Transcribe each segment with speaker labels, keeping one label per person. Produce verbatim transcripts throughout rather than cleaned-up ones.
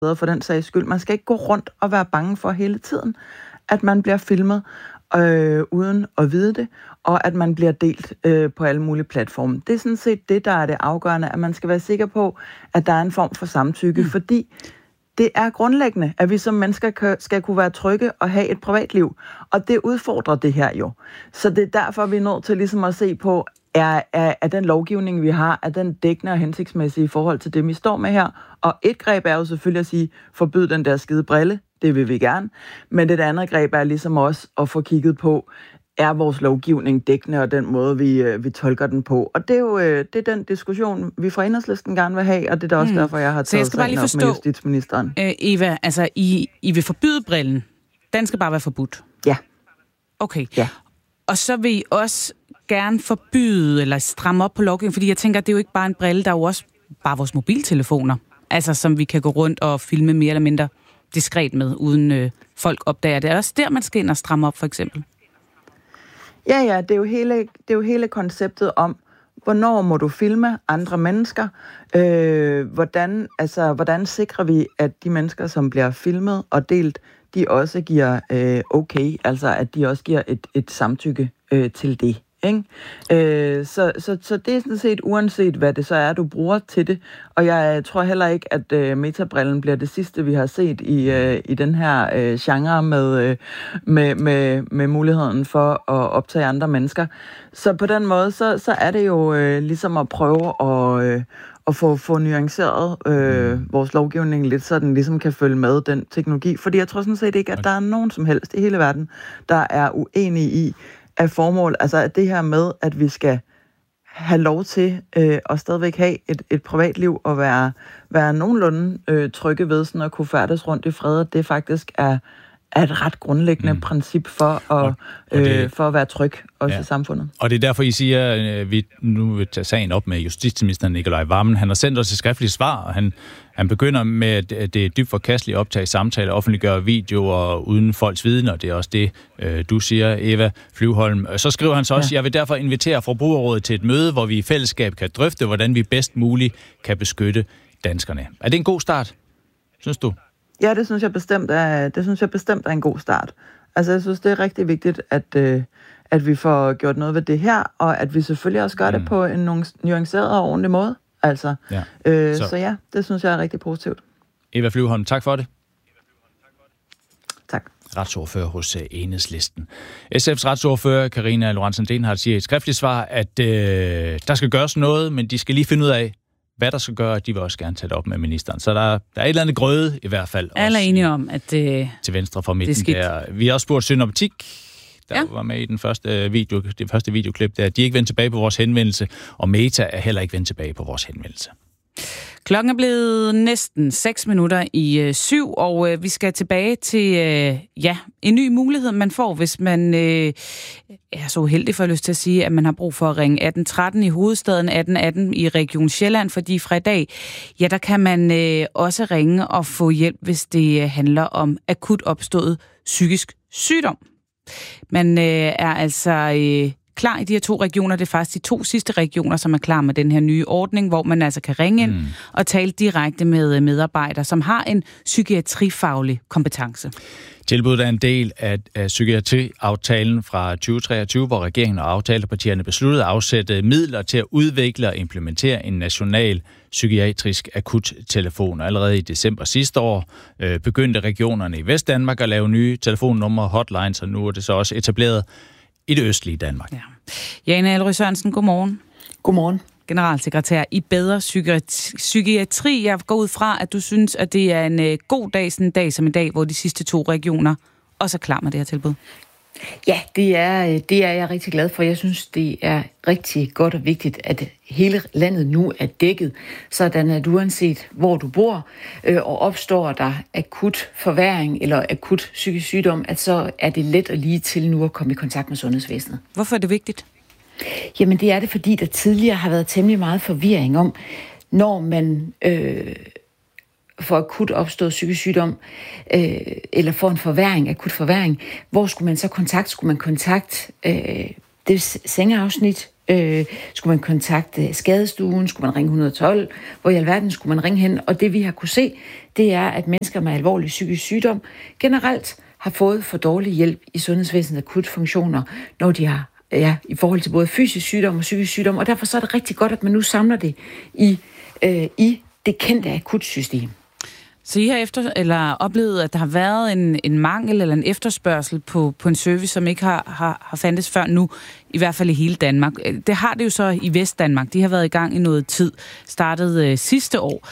Speaker 1: for den sags skyld. Man skal ikke gå rundt og være bange for hele tiden, at man bliver filmet øh, uden at vide det, og at man bliver delt øh, på alle mulige platforme. Det er sådan set det, der er det afgørende, at man skal være sikker på, at der er en form for samtykke, mm. fordi det er grundlæggende, at vi som mennesker skal kunne være trygge og have et privatliv, og det udfordrer det her jo. Så det er derfor, vi er nødt til ligesom at se på, er, er, er den lovgivning, vi har, er den dækkende og hensigtsmæssige i forhold til det, vi står med her. Og et greb er jo selvfølgelig at sige, forbyd den der skide brille, det vil vi gerne. Men det andet greb er ligesom også at få kigget på, er vores lovgivning dækkende og den måde, vi, vi tolker den på. Og det er jo det er den diskussion, vi fra Enhedslisten gerne vil have, og det er også mm. derfor, jeg har taget sagen op med justitsministeren.
Speaker 2: Øh, Eva, altså I, I vil forbyde brillen. Den skal bare være forbudt?
Speaker 1: Ja.
Speaker 2: Okay.
Speaker 1: Ja.
Speaker 2: Og så vil I også gerne forbyde eller stramme op på lovgivningen, fordi jeg tænker, det er jo ikke bare en brille, der er jo også bare vores mobiltelefoner, altså som vi kan gå rundt og filme mere eller mindre diskret med, uden øh, folk opdager det. Er det også der, man skal ind og stramme op, for eksempel?
Speaker 1: Ja, ja, det er jo hele, det er jo hele konceptet om, hvornår må du filme andre mennesker? Øh, hvordan, altså, hvordan sikrer vi, at de mennesker, som bliver filmet og delt, de også giver øh, okay, altså at de også giver et, et samtykke øh, til det. Ikke? Øh, så, så, så det er sådan set uanset, hvad det så er, du bruger til det. Og jeg tror heller ikke, at øh, metabrillen bliver det sidste, vi har set i, øh, i den her øh, genre med, øh, med, med, med muligheden for at optage andre mennesker. Så på den måde, så, så er det jo øh, ligesom at prøve at, øh, at få, få nuanceret øh, vores lovgivning lidt, så den ligesom kan følge med den teknologi. Fordi jeg tror sådan set ikke, at der er nogen som helst i hele verden, der er uenige i, af formål, altså at det her med, at vi skal have lov til øh, at stadigvæk have et, et privatliv og være, være nogenlunde øh, trygge ved sådan at kunne færdes rundt i fred, det faktisk er, er et ret grundlæggende mm. princip for at, og, og det, øh, for at være tryg også ja. i samfundet.
Speaker 3: Og det er derfor, I siger, at vi nu vil tage sagen op med justitsminister Nicolai Wammen. Han har sendt os et skriftligt svar, og han, han begynder med, at det er dybt forkasteligt optage samtaler, offentliggør videoer uden folks viden, og det er også det, du siger, Eva Flyvholm. Så skriver han så også, ja. jeg vil derfor invitere Forbrugerrådet til et møde, hvor vi i fællesskab kan drøfte, hvordan vi bedst muligt kan beskytte danskerne. Er det en god start, synes du?
Speaker 1: Ja, det synes jeg bestemt er, det synes jeg bestemt er en god start. Altså, jeg synes, det er rigtig vigtigt, at, øh, at vi får gjort noget ved det her, og at vi selvfølgelig også gør mm. det på en nuanceret og ordentlig måde. Altså, ja. Øh, så. så ja, det synes jeg er rigtig positivt.
Speaker 3: Eva Flyvholm, tak for det.
Speaker 1: Tak.
Speaker 3: Retsordfører hos Enhedslisten. S F's retsordfører, Karina Lorentzen Dehnhardt, siger i et skriftligt svar, at øh, der skal gøres noget, men de skal lige finde ud af, hvad der skal gøre, at de vil også gerne tage det op med ministeren. Så der, der er et eller andet grøde i hvert fald.
Speaker 2: Alle er enige om, at det
Speaker 3: til venstre for midten der. Vi har også spurgt Synoptik, der ja. var med i den første video, det første videoklip, der de er ikke vendt tilbage på vores henvendelse, og Meta er heller ikke vendt tilbage på vores henvendelse.
Speaker 2: Klokken er blevet næsten seks minutter i øh, syv, og øh, vi skal tilbage til øh, ja, en ny mulighed, man får, hvis man øh, er så uheldig, for at lyst til at sige, at man har brug for at ringe atten tretten i hovedstaden, atten atten i Region Sjælland, fordi fra i dag, ja, der kan man øh, også ringe og få hjælp, hvis det øh, handler om akut opstået psykisk sygdom. Man øh, er altså øh, klar i de her to regioner. Det er faktisk de to sidste regioner, som er klar med den her nye ordning, hvor man altså kan ringe ind mm. og tale direkte med medarbejdere, som har en psykiatrifaglig kompetence.
Speaker 3: Tilbuddet er en del af, af psykiatriaftalen fra tyve treogtyve, hvor regeringen og aftalepartierne besluttede at afsætte midler til at udvikle og implementere en national psykiatrisk akuttelefon. Allerede i december sidste år øh, begyndte regionerne i Vestdanmark at lave nye telefonnumre, hotlines, og nu er det så også etableret i det østlige Danmark. Ja.
Speaker 2: Jane Alry Sørensen, godmorgen.
Speaker 1: Godmorgen.
Speaker 2: Generalsekretær i Bedre Psykiatri. Jeg går ud fra, at du synes, at det er en uh, god dag, sådan en dag som en dag, hvor de sidste to regioner også er klar med det her tilbud.
Speaker 4: Ja, det er, det er jeg rigtig glad for. Jeg synes, det er rigtig godt og vigtigt, at hele landet nu er dækket, sådan at uanset hvor du bor, øh, og opstår der akut forværring eller akut psykisk sygdom, at så er det let og lige til nu at komme i kontakt med sundhedsvæsenet.
Speaker 2: Hvorfor er det vigtigt?
Speaker 4: Jamen det er det, fordi der tidligere har været temmelig meget forvirring om, når man øh, får akut opstået psykisk sygdom, øh, eller får en forværring, akut forværring, hvor skulle man så kontakte? Skulle man kontakte øh, det sengeafsnit, Øh, skulle man kontakte skadestuen? Skulle man ringe et et to? Hvor i alverden skulle man ringe hen? Og det vi har kunne se, det er, at mennesker med alvorlig psykisk sygdom generelt har fået for dårlig hjælp i sundhedsvæsenets akutfunktioner, når de har ja, i forhold til både fysisk sygdom og psykisk sygdom. Og derfor så er det rigtig godt, at man nu samler det i, øh, i det kendte akutsystem.
Speaker 2: Så I har efter, eller oplevet, at der har været en, en mangel eller en efterspørgsel på, på en service, som ikke har, har, har fandtes før nu, i hvert fald i hele Danmark. Det har det jo så i Vestdanmark. De har været i gang i noget tid, startet øh, sidste år.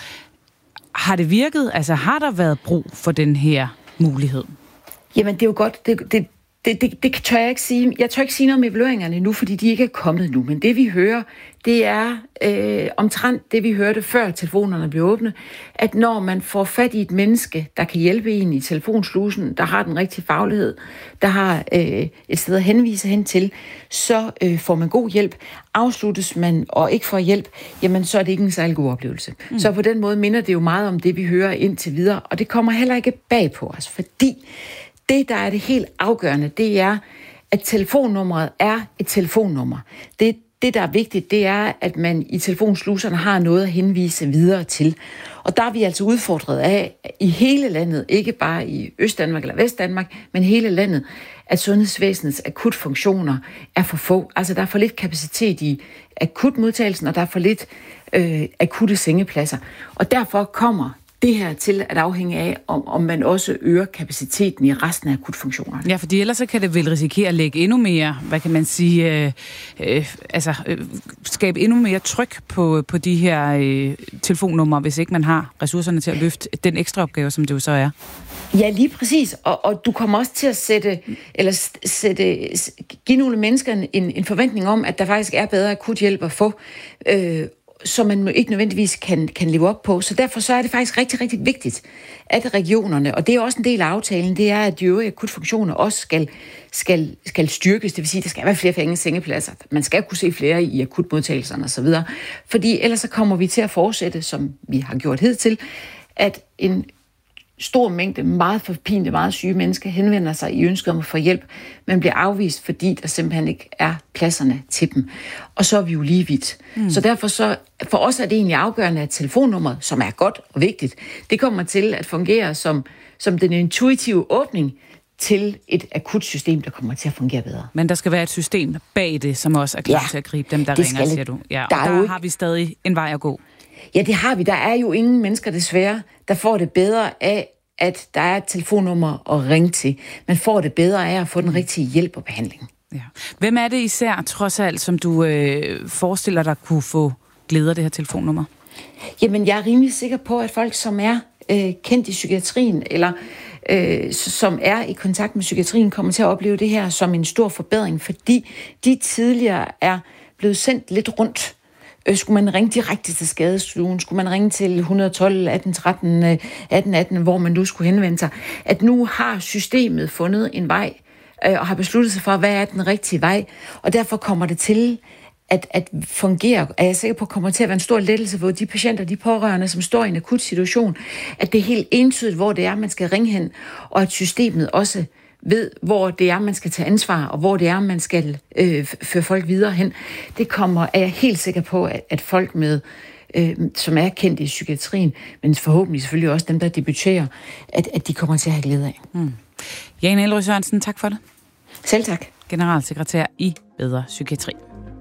Speaker 2: Har det virket? Altså har der været brug for den her mulighed?
Speaker 4: Jamen det er jo godt. Det, det, det, det, det tør jeg ikke sige. Jeg tør ikke sige noget om evalueringerne nu, fordi de ikke er kommet nu. Men det vi hører, det er øh, omtrent det, vi hørte før telefonerne blev åbne, at når man får fat i et menneske, der kan hjælpe en i telefonslusen, der har den rigtige faglighed, der har øh, et sted at henvise hen til, så øh, får man god hjælp. Afsluttes man og ikke får hjælp, jamen så er det ikke en særlig god oplevelse. Mm. Så på den måde minder det jo meget om det, vi hører indtil videre, og det kommer heller ikke bag på os, fordi det, der er det helt afgørende, det er, at telefonnummeret er et telefonnummer. Det, det, der er vigtigt, det er, at man i telefonsluserne har noget at henvise videre til. Og der er vi altså udfordret af i hele landet, ikke bare i Østdanmark eller Vestdanmark, men hele landet, at sundhedsvæsenets akutfunktioner er for få. Altså, der er for lidt kapacitet i akutmodtagelsen, og der er for lidt øh, akutte sengepladser. Og derfor kommer det her til at afhænge af, om, om man også øger kapaciteten i resten af akutfunktionerne.
Speaker 2: Ja, fordi ellers så kan det vel risikere at lægge endnu mere, hvad kan man sige, øh, øh, altså øh, skabe endnu mere tryk på, på de her øh, telefonnumre, hvis ikke man har ressourcerne til at løfte den ekstra opgave, som det jo så er.
Speaker 4: Ja, lige præcis. Og, og du kommer også til at sætte, eller sætte, give nogle mennesker en, en forventning om, at der faktisk er bedre akuthjælp at få, øh, som man ikke nødvendigvis kan, kan leve op på. Så derfor så er det faktisk rigtig, rigtig vigtigt, at regionerne, og det er også en del af aftalen, det er, at de øvrige akutfunktioner også skal, skal, skal styrkes. Det vil sige, at der skal være flere fængende sengepladser. Man skal kunne se flere i akutmodtagelserne osv. Fordi ellers så kommer vi til at fortsætte, som vi har gjort hidtil, at en stor mængde meget forpinte, meget syge mennesker henvender sig i ønsket om at få hjælp, men bliver afvist, fordi der simpelthen ikke er pladserne til dem. Og så er vi jo lige vidt. Mm. Så derfor så, for os er det egentlig afgørende, at telefonnummeret, som er godt og vigtigt, det kommer til at fungere som, som den intuitive åbning til et akutsystem, der kommer til at fungere bedre.
Speaker 2: Men der skal være et system bag det, som også er klar ja, til at gribe dem, der ringer, siger du. Ja, og der, der har vi stadig en vej at gå.
Speaker 4: Ja, det har vi. Der er jo ingen mennesker, desværre, der får det bedre af, at der er et telefonnummer at ringe til. Man får det bedre af at få den rigtige hjælp og behandling.
Speaker 2: Ja. Hvem er det især, trods alt, som du øh, forestiller dig kunne få glæde af det her telefonnummer?
Speaker 4: Jamen, jeg er rimelig sikker på, at folk, som er øh, kendt i psykiatrien, eller øh, som er i kontakt med psykiatrien, kommer til at opleve det her som en stor forbedring, fordi de tidligere er blevet sendt lidt rundt. Skulle man ringe direkte til skadestuen? Skulle man ringe til et et to, atten tretten, atten atten, hvor man nu skulle henvende sig? At nu har systemet fundet en vej, og har besluttet sig for, hvad er den rigtige vej, og derfor kommer det til at, at fungere, er jeg sikker på, kommer til at være en stor lettelse for de patienter, de pårørende, som står i en akut situation, at det er helt entydigt, hvor det er, man skal ringe hen, og at systemet også ved, hvor det er, man skal tage ansvar, og hvor det er, man skal øh, føre folk videre hen. Det kommer, er jeg helt sikker på, at, at folk med, øh, som er kendt i psykiatrien, men forhåbentlig selvfølgelig også dem, der debuterer, at, at de kommer til at have glæde af.
Speaker 2: Mm. Jane Elrø Sørensen, tak for det.
Speaker 4: Selv tak.
Speaker 2: Generalsekretær i Bedre Psykiatri.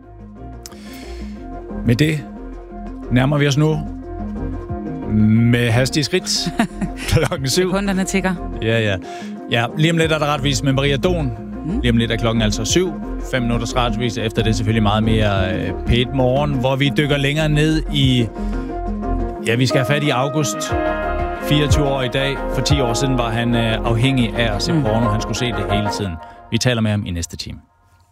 Speaker 3: Med det nærmer vi os nu med hastige skridt klokken syv.
Speaker 2: Sekunderne tikker.
Speaker 3: Ja, ja. Ja, lige om lidt er der retvis med Maria Don. Mm. Lige om lidt er klokken altså syv. Fem minutters retvis. Efter det selvfølgelig meget mere øh, P et Morgen, hvor vi dykker længere ned i... Ja, vi skal have fat i August. fireogtyve år i dag. For ti år siden var han øh, afhængig af at se mm. porno. Han skulle se det hele tiden. Vi taler med ham i næste time.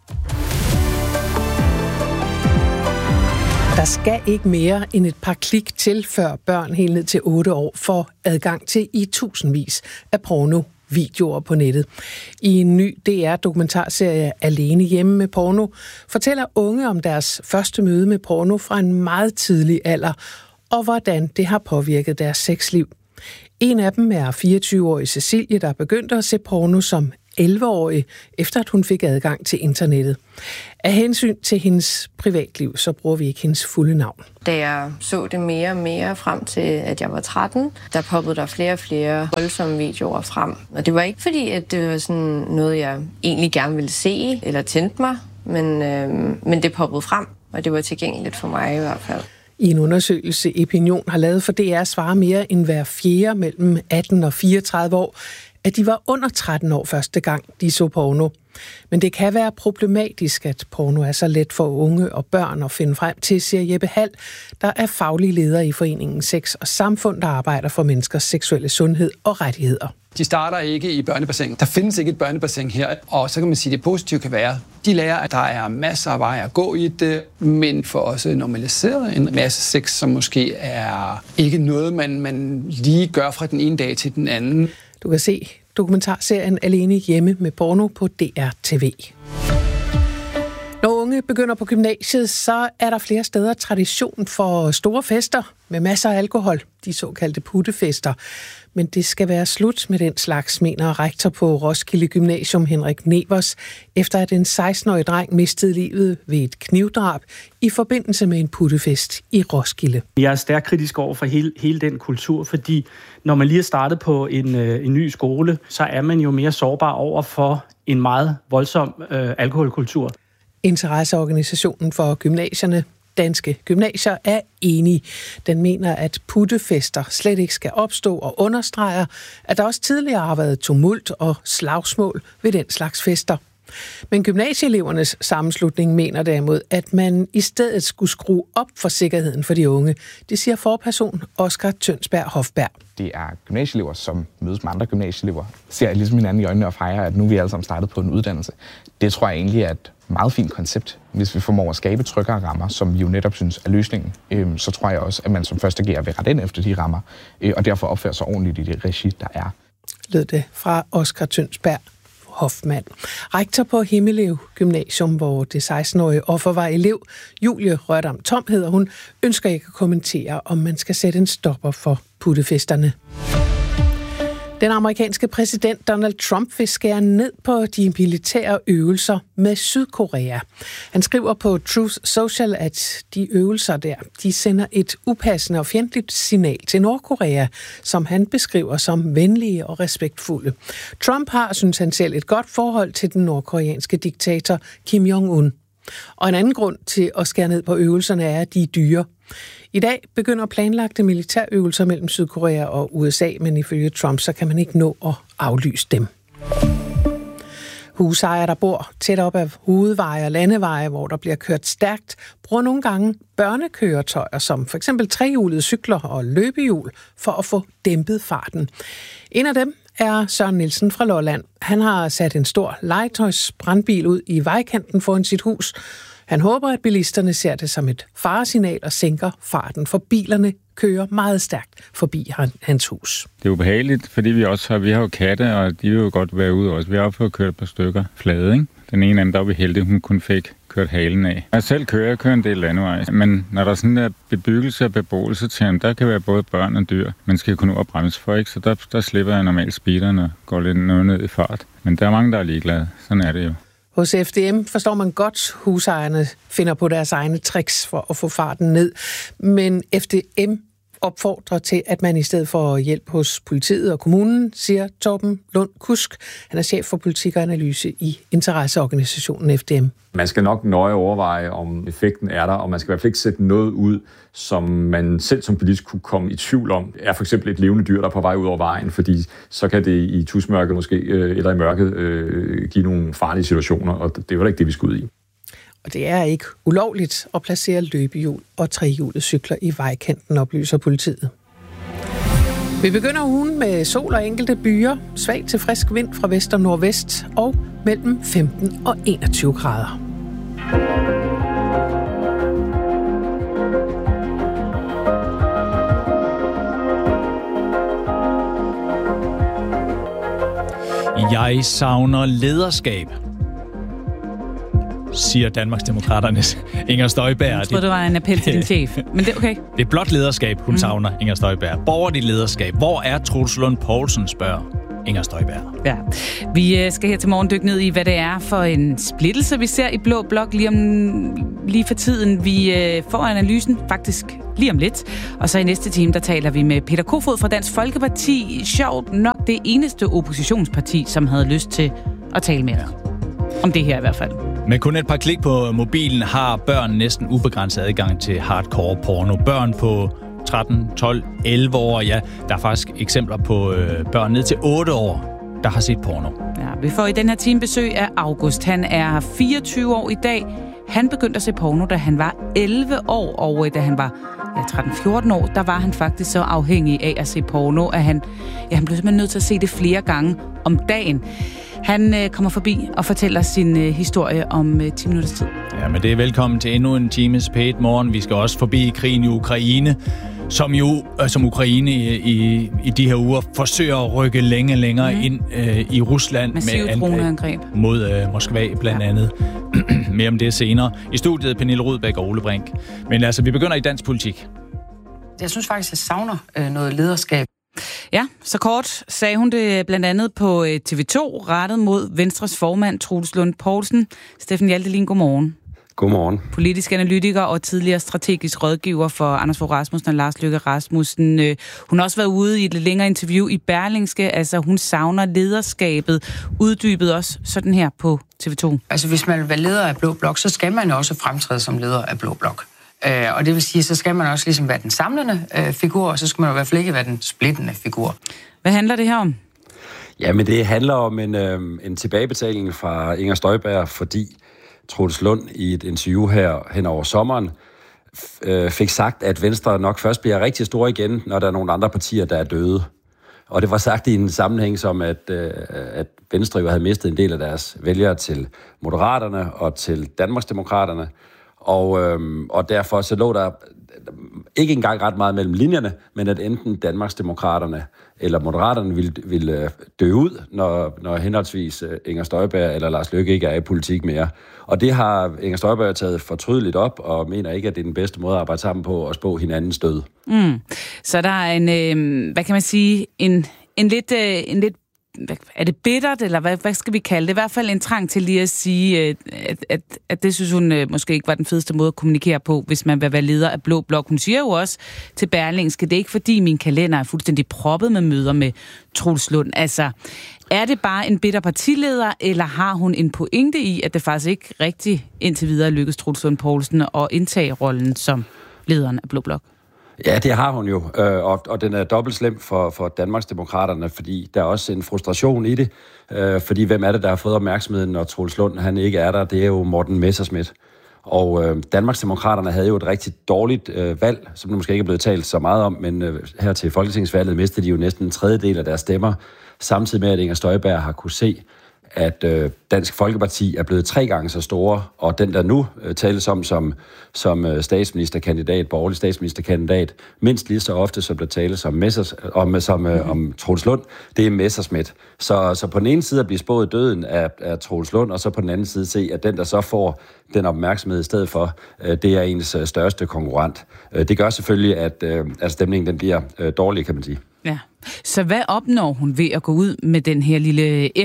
Speaker 5: Der skal ikke mere end et par klik til, før børn helt ned til otte år får adgang til i tusindvis af porno-videoer på nettet. I en ny D R-dokumentarserie Alene hjemme med porno fortæller unge om deres første møde med porno fra en meget tidlig alder, og hvordan det har påvirket deres sexliv. En af dem er fireogtyve-årige Cecilie, der begyndte at se porno som elleve-årig, efter at hun fik adgang til internettet. Af hensyn til hendes privatliv, så bruger vi ikke hendes fulde navn.
Speaker 6: Da jeg så det mere og mere frem til, at jeg var tretten, der poppede der flere og flere voldsomme videoer frem. Og det var ikke fordi, at det var sådan noget, jeg egentlig gerne ville se eller tændte mig, men, øh, men det poppede frem, og det var tilgængeligt for mig i hvert fald.
Speaker 5: I en undersøgelse, Epinion har lavet for D R, svarer mere end hver fjerde mellem atten og fireogtredive år, at de var under tretten år første gang, de så porno. Men det kan være problematisk, at porno er så let for unge og børn at finde frem til, siger Jeppe Hall, der er faglig leder i foreningen Sex og Samfund, der arbejder for menneskers seksuelle sundhed og rettigheder.
Speaker 7: De starter ikke i børnebassin. Der findes ikke et børnebassin her, og så kan man sige, at det positive kan være, de lærer, at der er masser af veje at gå i det, men for også normaliseret en masse sex, som måske er ikke noget, man, man lige gør fra den ene dag til den anden.
Speaker 5: Du kan se dokumentarserien Alene hjemme med porno på D R T V. Når unge begynder på gymnasiet, så er der flere steder tradition for store fester med masser af alkohol, de såkaldte puttefester. Men det skal være slut med den slags, mener rektor på Roskilde Gymnasium Henrik Nevers, efter at en seksten-årig dreng mistede livet ved et knivdrab i forbindelse med en puttefest i Roskilde.
Speaker 8: Jeg er stærkt kritisk over for hele, hele den kultur, fordi når man lige er startet på en, øh, en ny skole, så er man jo mere sårbar over for en meget voldsom øh, alkoholkultur.
Speaker 5: Interesseorganisationen for gymnasierne, Danske Gymnasier, er enige. Den mener, at puttefester slet ikke skal opstå og understreger, at der også tidligere har været tumult og slagsmål ved den slags fester. Men gymnasieelevernes sammenslutning mener derimod, at man i stedet skulle skrue op for sikkerheden for de unge. Det siger forperson Oscar Tønsberg Hofberg.
Speaker 9: Det er gymnasieelever, som mødes med andre gymnasieelever, ser ligesom hinanden i øjnene og fejrer, at nu er vi alle sammen startet på en uddannelse. Det tror jeg egentlig er et meget fint koncept. Hvis vi formår at skabe tryggere rammer, som vi jo netop synes er løsningen, så tror jeg også, at man som første agerer vil rette ind efter de rammer, og derfor opfører sig ordentligt i det regi, der er. Lød
Speaker 5: det fra Oscar Tønsberg Hoffmann. Rektor på Himmelev Gymnasium, hvor det seksten-årige offer var elev, Julie Rørdam Tom hedder hun, ønsker ikke at kommentere, om man skal sætte en stopper for puttefesterne. Den amerikanske præsident Donald Trump vil skære ned på de militære øvelser med Sydkorea. Han skriver på Truth Social, at de øvelser der, de sender et upassende og fjendtligt signal til Nordkorea, som han beskriver som venlige og respektfulde. Trump har, synes han selv, et godt forhold til den nordkoreanske diktator Kim Jong-un. Og en anden grund til at skære ned på øvelserne er, at de er dyre. I dag begynder planlagte militærøvelser mellem Sydkorea og U S A, men ifølge Trump, så kan man ikke nå at aflyse dem. Husejere, der bor tæt op af hovedveje og landeveje, hvor der bliver kørt stærkt, bruger nogle gange børnekøretøjer, som for eksempel trehjulede cykler og løbehjul, for at få dæmpet farten. En af dem er Søren Nielsen fra Lolland. Han har sat en stor legetøjsbrandbil ud i vejkanten foran sit hus. Han håber, at bilisterne ser det som et faresignal og sænker farten, for bilerne kører meget stærkt forbi hans hus.
Speaker 10: Det er ubehageligt, fordi vi også har, vi har jo katte, og de vil jo godt være ude også. Vi har også fået kørt et par stykker flade, ikke? Den ene af dem, der var heldig, hun kun fik kørt halen af. Jeg selv kører, jeg kører en del landevej, men når der er sådan der bebyggelse og beboelse til ham, der kan være både børn og dyr, man skal kunne opbremse for, ikke? Så der, der slipper jeg normalt speederen og går lidt noget ned i fart. Men der er mange, der er ligeglade. Sådan er det jo.
Speaker 5: Hos F D M forstår man godt, husejerne finder på deres egne tricks for at få farten ned. Men F D M opfordrer til, at man i stedet for hjælp hos politiet og kommunen, siger Torben Lund Kusk. Han er chef for politik og analyse i interesseorganisationen F D M.
Speaker 11: Man skal nok nøje overveje, om effekten er der, og man skal i hvert fald ikke sætte noget ud, som man selv som politisk kunne komme i tvivl om. Er for eksempel et levende dyr, der er på vej ud over vejen, fordi så kan det i tusmørket måske, eller i mørket, øh, give nogle farlige situationer, og det er jo ikke det, vi skal ud i.
Speaker 5: Og det er ikke ulovligt at placere løbehjul og trehjulede cykler i vejkanten, oplyser politiet. Vi begynder ugen med sol og enkelte byer, svag til frisk vind fra vest og nordvest og mellem femten og enogtyve grader.
Speaker 3: Jeg savner lederskab, siger Danmarksdemokraternes Inger Støjberg.
Speaker 2: Jeg troede, det var en appel til din chef, men det er okay.
Speaker 3: Det er blot lederskab, hun mm. savner, Inger Støjberg. Borgerligt lederskab. Hvor er Troels Lund Poulsen, spørger Inger Støjberg.
Speaker 2: Ja. Vi skal her til morgen dykke ned i, hvad det er for en splittelse, vi ser i Blå Blok lige, om, lige for tiden. Vi får analysen faktisk lige om lidt. Og så i næste time, der taler vi med Peter Kofod fra Dansk Folkeparti. Sjovt nok det eneste oppositionsparti, som havde lyst til at tale med os. Om det her i hvert fald.
Speaker 3: Med kun et par klik på mobilen har børn næsten ubegrænset adgang til hardcore porno. Børn på tretten, tolv, elleve år, ja, der er faktisk eksempler på øh, børn ned til otte år, der har set porno.
Speaker 2: Ja, vi får i den her time besøg af August. Han er fireogtyve år i dag. Han begyndte at se porno, da han var elleve år, og da han var ja, tretten fjorten år, der var han faktisk så afhængig af at se porno, at han, ja, han blev simpelthen nødt til at se det flere gange om dagen. Han øh, kommer forbi og fortæller sin øh, historie om øh, ti minutters tid.
Speaker 3: Ja, men det er velkommen til endnu en times P et Morgen. Vi skal også forbi krigen i Ukraine, som jo øh, som Ukraine i, i, i de her uger forsøger at rykke længe længere mm. ind øh, i Rusland.
Speaker 2: Massive
Speaker 3: med
Speaker 2: droneangreb
Speaker 3: mod øh, Moskva blandt ja. andet. Mere om det senere. I studiet Pernille Rudbæk og Ole Brink. Men altså, vi begynder i dansk politik.
Speaker 12: Jeg synes faktisk, jeg savner øh, noget lederskab.
Speaker 2: Ja, så kort sagde hun det blandt andet på T V to, rettet mod Venstres formand, Troels Lund Poulsen. Steffen Hjaltelin, godmorgen.
Speaker 13: Godmorgen.
Speaker 2: Politisk analytiker og tidligere strategisk rådgiver for Anders Fogh Rasmussen og Lars Løkke Rasmussen. Hun har også været ude i et længere interview i Berlingske. Altså, hun savner lederskabet. Uddybet også sådan her på T V to.
Speaker 12: Altså, hvis man vil være leder af Blå Blok, så skal man også fremtræde som leder af Blå Blok. Øh, og det vil sige, så skal man også ligesom være den samlende øh, figur, og så skal man i hvert fald ikke være den splittende figur.
Speaker 2: Hvad handler det her om?
Speaker 13: Jamen, det handler om en, øh, en tilbagebetaling fra Inger Støjberg, fordi Troels Lund i et interview her hen over sommeren øh, fik sagt, at Venstre nok først bliver rigtig stor igen, når der er nogle andre partier, der er døde. Og det var sagt i en sammenhæng som, at, øh, at Venstre jo havde mistet en del af deres vælgere til Moderaterne og til Danmarksdemokraterne. Og, øhm, og derfor så lå der ikke engang ret meget mellem linjerne, men at enten Danmarksdemokraterne eller Moderaterne ville, ville dø ud, når, når henholdsvis Inger Støjberg eller Lars Løkke ikke er i politik mere. Og det har Inger Støjberg taget fortrydeligt op, og mener ikke, at det er den bedste måde at arbejde sammen på, at spå hinandens død. Mm.
Speaker 2: Så der er en, øh, hvad kan man sige, en, en lidt... Øh, en lidt er det bittert, eller hvad, hvad skal vi kalde det? I hvert fald en trang til lige at sige, at, at, at det synes hun måske ikke var den fedeste måde at kommunikere på, hvis man vil være leder af Blå Blok. Hun siger jo også til Berlingske, det er ikke fordi min kalender er fuldstændig proppet med møder med Troels Lund. Altså, er det bare en bitter partileder, eller har hun en pointe i, at det faktisk ikke rigtig indtil videre lykkes Troels Lund Poulsen at indtage rollen som lederen af Blå Blok?
Speaker 13: Ja, det har hun jo, øh, og, og den er dobbelt slem for, for Danmarksdemokraterne, fordi der er også en frustration i det, øh, fordi hvem er det, der har fået opmærksomheden, når Troels Lund han ikke er der? Det er jo Morten Messerschmidt. Og øh, Danmarksdemokraterne havde jo et rigtig dårligt øh, valg, som det måske ikke er blevet talt så meget om, men øh, her til folketingsvalget mistede de jo næsten en tredjedel af deres stemmer, samtidig med, at Inger Støjberg har kunne se, at øh, Dansk Folkeparti er blevet tre gange så store, og den, der nu øh, tales om som, som øh, statsministerkandidat, borgerlig statsministerkandidat, mindst lige så ofte, som der tales om, Messers, om, som, øh, om Troels Lund, det er Messerschmidt. Så, så på den ene side at blive spået døden af, af Troels Lund, og så på den anden side se, at den, der så får den opmærksomhed i stedet for, øh, det er ens øh, største konkurrent. Øh, det gør selvfølgelig, at, øh, at stemningen den bliver øh, dårlig, kan man sige.
Speaker 2: Ja. Så hvad opnår hun ved at gå ud med den her lille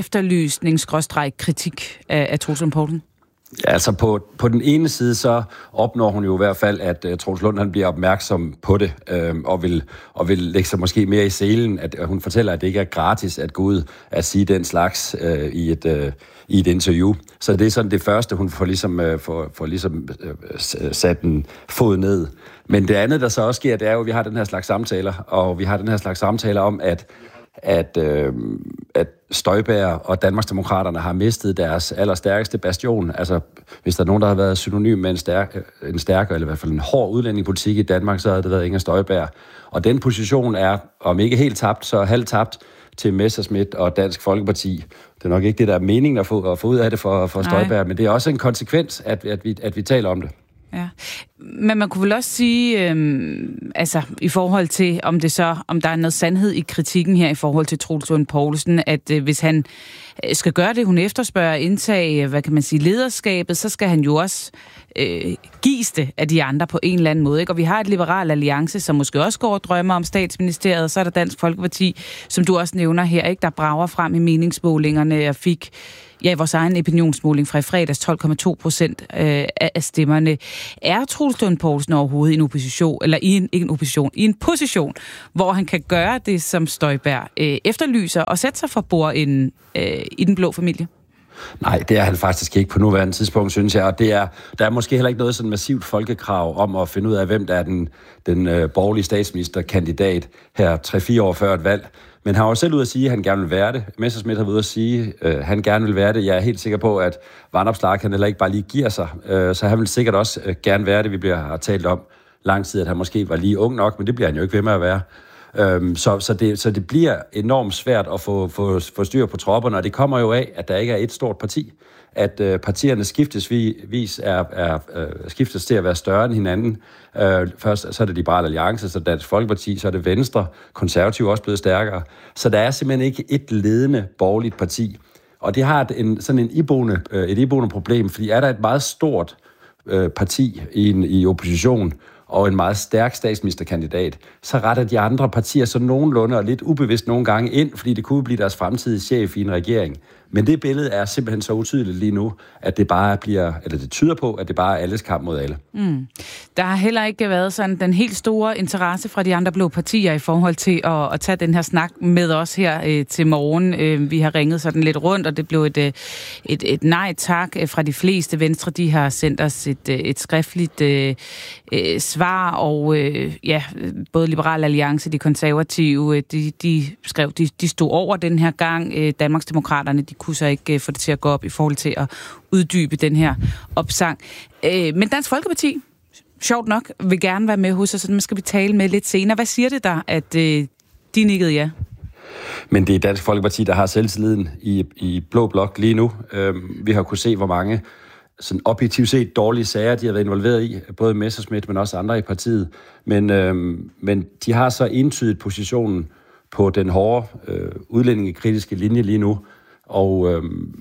Speaker 2: efterlysning-kritik af, af Troels Lund Poulsen?
Speaker 13: Ja, altså på, på den ene side, så opnår hun jo i hvert fald, at uh, Troels Lund han bliver opmærksom på det, øh, og, vil, og vil lægge sig måske mere i selen. At, uh, hun fortæller, at det ikke er gratis at gå ud at sige den slags uh, i, et, uh, i et interview. Så det er sådan det første, hun får ligesom, uh, får, får ligesom uh, sat en fod ned. Men det andet, der så også sker, det er jo, at vi har den her slags samtaler, og vi har den her slags samtaler om, at at, øh, at Støjberg og Danmarksdemokraterne har mistet deres allerstærkeste bastion. Altså, hvis der er nogen, der har været synonym med en, stærk, en stærkere, eller i hvert fald en hård udlændingepolitik i Danmark, så havde det været Inger Støjberg. Og den position er, om ikke helt tabt, så halvt tabt til Messerschmidt og Dansk Folkeparti. Det er nok ikke det, der er meningen at få, at få ud af det for, for Støjberg, men det er også en konsekvens, at, at, vi, at vi taler om det.
Speaker 2: Ja. Men man kunne vel også sige, øhm, altså i forhold til, om det så, om der er noget sandhed i kritikken her i forhold til Troels Lund Poulsen, at øh, hvis han skal gøre det, hun efterspørger, indtage, hvad kan man sige, lederskabet, så skal han jo også øh, gives det af de andre på en eller anden måde. Ikke? Og vi har et liberal alliance, som måske også går og drømmer om statsministeriet, så er der Dansk Folkeparti, som du også nævner her, ikke, der brager frem i meningsmålingerne og fik ja, vores egen opinionsmåling fra i fredags, tolv komma to procent øh, af stemmerne. Er Troels Lund Poulsen overhovedet i en opposition, eller i en, ikke en opposition, i en position, hvor han kan gøre det, som Støjberg øh, efterlyser, og sætte sig for bordenden øh, i den blå familie?
Speaker 13: Nej, det er han faktisk ikke på nuværende tidspunkt, synes jeg. Og det er, der er måske heller ikke noget sådan massivt folkekrav om at finde ud af, hvem der er den, den øh, borgerlige statsministerkandidat her tre-fire år før et valg. Men han var selv ude at sige, at han gerne vil være det. Messerschmidt har været ude at sige, at øh, han gerne vil være det. Jeg er helt sikker på, at Vanopslagh han heller ikke bare lige giver sig. Øh, så han vil sikkert også øh, gerne være det. Vi bliver, har talt om lang tid, at han måske var lige ung nok, men det bliver han jo ikke ved med at være. Øh, så, så, det, så det bliver enormt svært at få, få, få styr på tropperne, og det kommer jo af, at der ikke er et stort parti. At øh, partierne skiftesvis er, er øh, skiftes til at være større end hinanden. Øh, først så er det Liberal Alliance, så Dansk Folkeparti, så er det Venstre, Konservative også blevet stærkere. Så der er simpelthen ikke et ledende borgerligt parti. Og det har en, sådan en iboende, øh, et iboende problem, fordi er der et meget stort øh, parti i, en, i opposition, og en meget stærk statsministerkandidat, så retter de andre partier så nogenlunde og lidt ubevidst nogle gange ind, fordi det kunne blive deres fremtidige chef i en regering. Men det billede er simpelthen så utydeligt lige nu, at det bare bliver, eller det tyder på, at det bare er alles kamp mod alle.
Speaker 2: Mm. Der har heller ikke været sådan den helt store interesse fra de andre blå partier i forhold til at, at tage den her snak med os her øh, til morgen. Øh, vi har ringet sådan lidt rundt, og det blev et, et, et nej tak fra de fleste. Venstre, de har sendt os et, et skriftligt øh, øh, svar, og øh, ja, både Liberal Alliance, de konservative, de, de skrev, de, de stod over den her gang. Øh, Danmarksdemokraterne, de kunne så ikke få det til at gå op i forhold til at uddybe den her opsang. Øh, men Dansk Folkeparti, sjovt nok, vil gerne være med hos os, så den skal vi tale med lidt senere. Hvad siger det der, at øh, de nikkede ja?
Speaker 13: Men det er Dansk Folkeparti, der har selvtilliden i, i blå blok lige nu. Øh, vi har kunnet se, hvor mange sådan objektivt set dårlige sager, de har været involveret i, både Messerschmidt, men også andre i partiet. Men, øh, men de har så entydigt positionen på den hårde øh, udlændingekritiske linje lige nu. Og, øhm,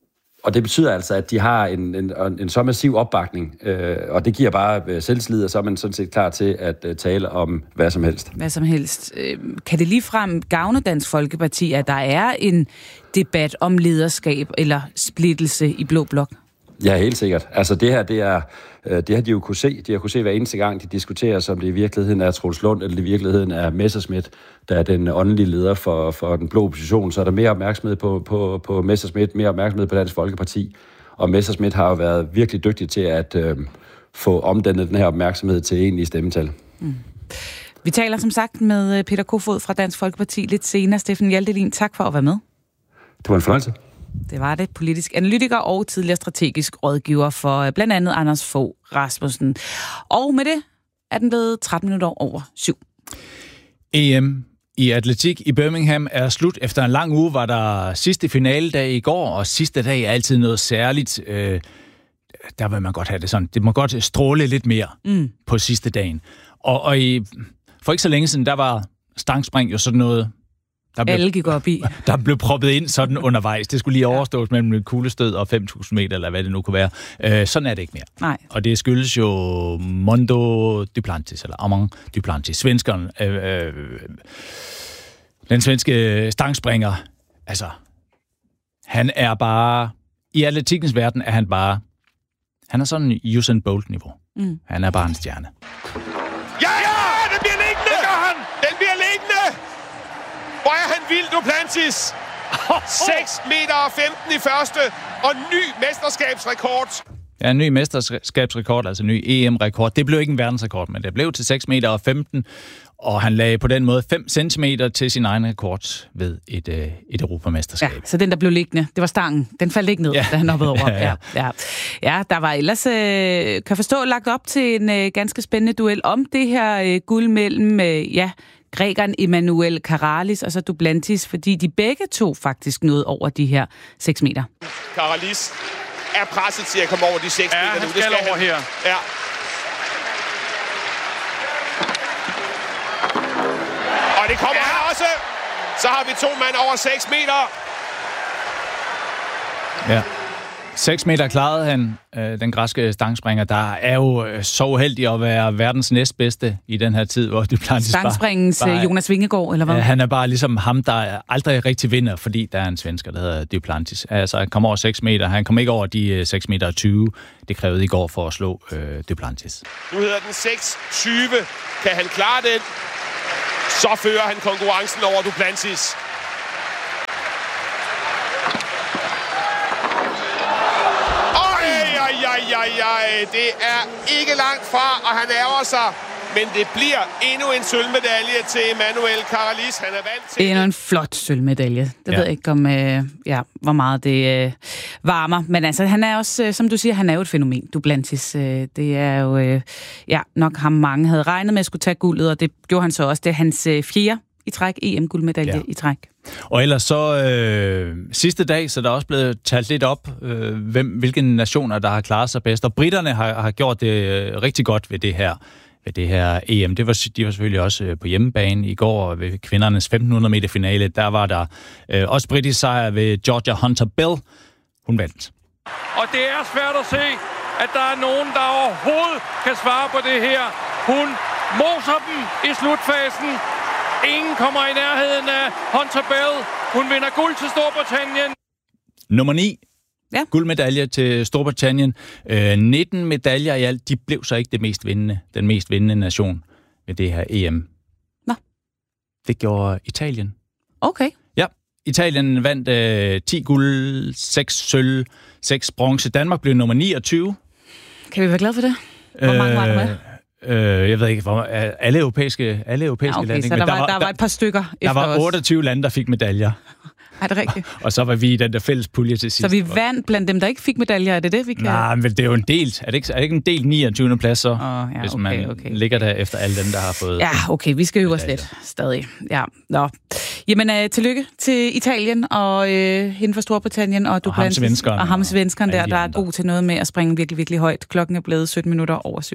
Speaker 13: og det betyder altså, at de har en, en, en så massiv opbakning, øh, og det giver bare selvtillid, og så er man sådan set klar til at uh, tale om hvad som helst.
Speaker 2: Hvad som helst. Kan det ligefrem gavne Dansk Folkeparti, at der er en debat om lederskab eller splittelse i blå blok?
Speaker 13: Ja, helt sikkert. Altså det her, det er, det har de jo kunne se. De har kunne se hver eneste gang, de diskuterer, som det i virkeligheden er Troels Lund, eller det i virkeligheden er Messerschmidt, der er den åndelige leder for, for den blå opposition. Så er der mere opmærksomhed på, på, på Messerschmidt, mere opmærksomhed på Dansk Folkeparti. Og Messerschmidt har jo været virkelig dygtig til at øh, få omdannet den her opmærksomhed til egentlige stemmetal. Mm.
Speaker 2: Vi taler som sagt med Peter Kofod fra Dansk Folkeparti lidt senere. Steffen Hjaltelin, tak for at være med.
Speaker 13: Det var en fornøjelse.
Speaker 2: Det var det. Politisk analytiker og tidligere strategisk rådgiver for blandt andet Anders Fogh Rasmussen. Og med det er den blevet tretten minutter over syv.
Speaker 3: E M i atletik i Birmingham er slut. Efter en lang uge var der sidste finaledag i går, og sidste dag er altid noget særligt. Øh, der vil man godt have det sådan. Det må godt stråle lidt mere mm. på sidste dagen. Og, og i, for ikke så længe siden, der var stangspring jo sådan noget, Der blev,
Speaker 2: Alle gik op i.
Speaker 3: Der blev proppet ind sådan undervejs. Det skulle lige overstås mellem et kuglestød og fem tusind meter, eller hvad det nu kunne være. Øh, sådan er det ikke mere.
Speaker 2: Nej.
Speaker 3: Og det skyldes jo Mondo Duplantis, eller Armand Duplantis, svenskeren. Øh, øh, den svenske stangspringer. Altså, han er bare... I atletikkens verden er han bare... Han er sådan Usain Bolt-niveau. Mm. Han er bare en stjerne.
Speaker 14: Ja, ja! Det bliver liggende! Det gør han! Den bliver liggende! Hvor er han vild, Duplantis! seks meter og femten i første, og ny mesterskabsrekord.
Speaker 3: Ja, en ny mesterskabsrekord, altså en ny E M-rekord. Det blev ikke en verdensrekord, men det blev til seks meter og femten, og han lagde på den måde fem centimeter til sin egen rekord ved et, øh, et europamesterskab.
Speaker 2: Ja, så den, der blev liggende, det var stangen. Den faldt ikke ned, ja. Da han hoppede over. ja, ja. Ja. ja, der var ellers, øh, kan forstå, lagt op til en øh, ganske spændende duel om det her øh, guld mellem, øh, ja, grækeren Emanuel Karalis og så Duplantis, fordi de begge to faktisk nåede over de her seks meter.
Speaker 14: Karalis er presset til at komme over de seks
Speaker 15: ja,
Speaker 14: meter nu.
Speaker 15: Han skal
Speaker 14: det skal
Speaker 15: over
Speaker 14: han.
Speaker 15: her.
Speaker 14: Ja. det kommer ja. han også. Så har vi to mand over seks meter.
Speaker 3: Ja. seks meter klarede han, øh, den græske stangspringer, der er jo øh, så uheldig at være verdens næstbedste i den her tid, hvor Duplantis
Speaker 2: Stangspringens
Speaker 3: bare, bare,
Speaker 2: Jonas Vingegaard, eller hvad?
Speaker 3: Øh, han er bare ligesom ham, der aldrig rigtig vinder, fordi der er en svensker, der hedder Duplantis. Altså, han kom over seks meter. Han kom ikke over de øh, seks meter tyve. Det krævede i går for at slå øh, Duplantis.
Speaker 14: Nu hedder den seks tyve. Kan han klare den? Så fører han konkurrencen over Duplantis. Ej, ej, ej, det er ikke langt fra, og han ærger sig. Men det bliver endnu en sølvmedalje til Emanuel Caralis. Han er vant til...
Speaker 2: Endnu en flot sølvmedalje. Det ja. ved jeg ikke om, øh, ja, hvor meget det øh, varmer. Men altså, han er også, øh, som du siger, han er jo et fænomen, Duplantis. Øh, det er jo, øh, ja, nok ham mange havde regnet med at skulle tage guldet, og det gjorde han så også. Det er hans øh, fjerde i træk, E M-guldmedalje ja. i træk.
Speaker 3: Og ellers så øh, sidste dag, så der er også blevet talt lidt op, øh, hvem, hvilke nationer, der har klaret sig bedst. Og britterne har, har gjort det øh, rigtig godt ved det her, ved det her E M. Det var, de var selvfølgelig også øh, på hjemmebane i går ved kvindernes femten hundrede meter finale. Der var der øh, også britisk sejr ved Georgia Hunter-Bell. Hun vandt.
Speaker 15: Og det er svært at se, at der er nogen, der overhovedet kan svare på det her. Hun moser dem i slutfasen. Ingen kommer i nærheden af Hunter-Bell. Hun vinder guld til Storbritannien.
Speaker 3: Nummer ni.
Speaker 2: Ja.
Speaker 3: Guldmedalje til Storbritannien. Øh, nitten medaljer i alt. De blev så ikke det mest vindende, den mest vindende nation ved det her E M.
Speaker 2: Nå.
Speaker 3: Det gjorde Italien.
Speaker 2: Okay.
Speaker 3: Ja. Italien vandt øh, ti guld, seks sølv, seks bronze. Danmark blev nummer niogtyve.
Speaker 2: Kan vi være glade for det? Hvor mange var der med?
Speaker 3: Øh, jeg ved ikke, hvor alle europæiske, alle europæiske
Speaker 2: ja, okay,
Speaker 3: lande.
Speaker 2: Så der, der, var, der var et par stykker
Speaker 3: der
Speaker 2: efter
Speaker 3: Der var otteogtyve lande, der fik medaljer.
Speaker 2: Er det rigtigt?
Speaker 3: Og så var vi i den der fælles pulje til sidst.
Speaker 2: Så vi vandt blandt dem, der ikke fik medaljer, er det det, vi kan?
Speaker 3: Nej, men det er jo en del. Er det ikke, er det ikke en del niogtyvende plads, så?
Speaker 2: Oh, ja,
Speaker 3: hvis
Speaker 2: okay,
Speaker 3: man
Speaker 2: okay.
Speaker 3: ligger der efter alle dem, der har fået...
Speaker 2: Ja, okay, vi skal jo også lidt stadig. Ja, nå. Jamen, uh, tillykke til Italien og uh, hende fra Storbritannien og Duplantis. Og ham svenskeren. Og ham svenskeren der, der er god til noget med at springe virkelig, virkelig højt. Klokken er blevet sytten minutter over syv.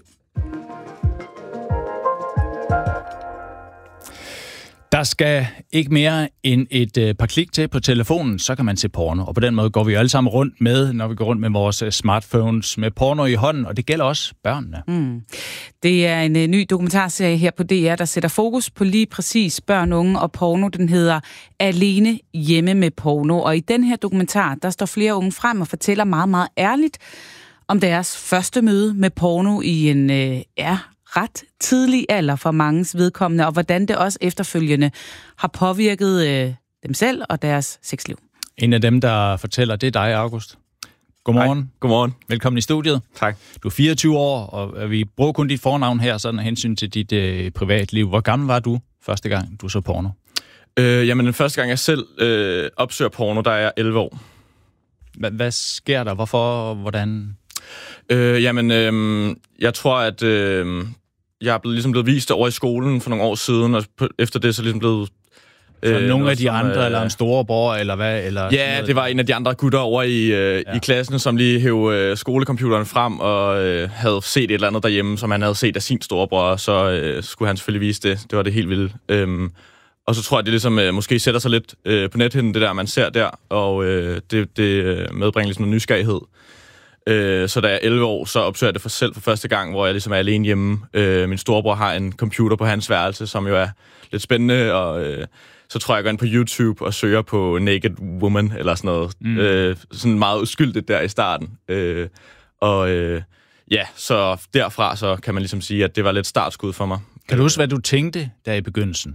Speaker 3: Der skal ikke mere end et øh, par klik til på telefonen, så kan man se porno. Og på den måde går vi jo alle sammen rundt med, når vi går rundt med vores øh, smartphones med porno i hånden, og det gælder også børnene.
Speaker 2: Mm. Det er en øh, ny dokumentarserie her på D R, der sætter fokus på lige præcis børn, unge og porno. Den hedder Alene hjemme med porno. Og i den her dokumentar, der står flere unge frem og fortæller meget, meget ærligt om deres første møde med porno i en øh, ja, ret tidlig alder for manges vedkommende, og hvordan det også efterfølgende har påvirket øh, dem selv og deres sexliv.
Speaker 3: En af dem, der fortæller, det er dig, August. Godmorgen.
Speaker 16: Hej. Godmorgen.
Speaker 3: Velkommen i studiet.
Speaker 16: Tak.
Speaker 3: Du er fireogtyve år, og vi bruger kun dit fornavn her, sådan af hensyn til dit øh, privatliv. Hvor gammel var du første gang, du så porno?
Speaker 16: Øh, jamen, den første gang, jeg selv øh, opsøger porno, der er jeg elleve år.
Speaker 3: H- hvad sker der? Hvorfor? Hvordan?
Speaker 16: Øh, jamen, øh, jeg tror, at øh, jeg er blevet, ligesom blevet vist over i skolen for nogle år siden, og efter det så ligesom blevet...
Speaker 3: Så øh, nogle af de
Speaker 16: som,
Speaker 3: andre,
Speaker 16: øh,
Speaker 3: eller en storebror, eller hvad? Eller
Speaker 16: ja, det var en af de andre gutter over i, øh, ja. i klassen, som lige hæv øh, skolecomputeren frem og øh, havde set et eller andet derhjemme, som han havde set af sin storebror, så øh, skulle han selvfølgelig vise det. Det var det helt vildt. Øhm, og så tror jeg, det ligesom øh, måske sætter sig lidt øh, på nethinden, det der, man ser der, og øh, det, det medbringer ligesom noget nysgerrighed. Øh, så da jeg er elleve år, så opsøger jeg det for selv for første gang, hvor jeg ligesom er alene hjemme. Øh, min storebror har en computer på hans værelse, som jo er lidt spændende, og øh, så tror jeg, jeg går ind på YouTube og søger på Naked Woman, eller sådan noget. Mm. Øh, sådan meget uskyldigt der i starten. Øh, og øh, ja, så derfra så kan man ligesom sige, at det var lidt startskud for mig.
Speaker 3: Kan du huske, hvad du tænkte der i begyndelsen?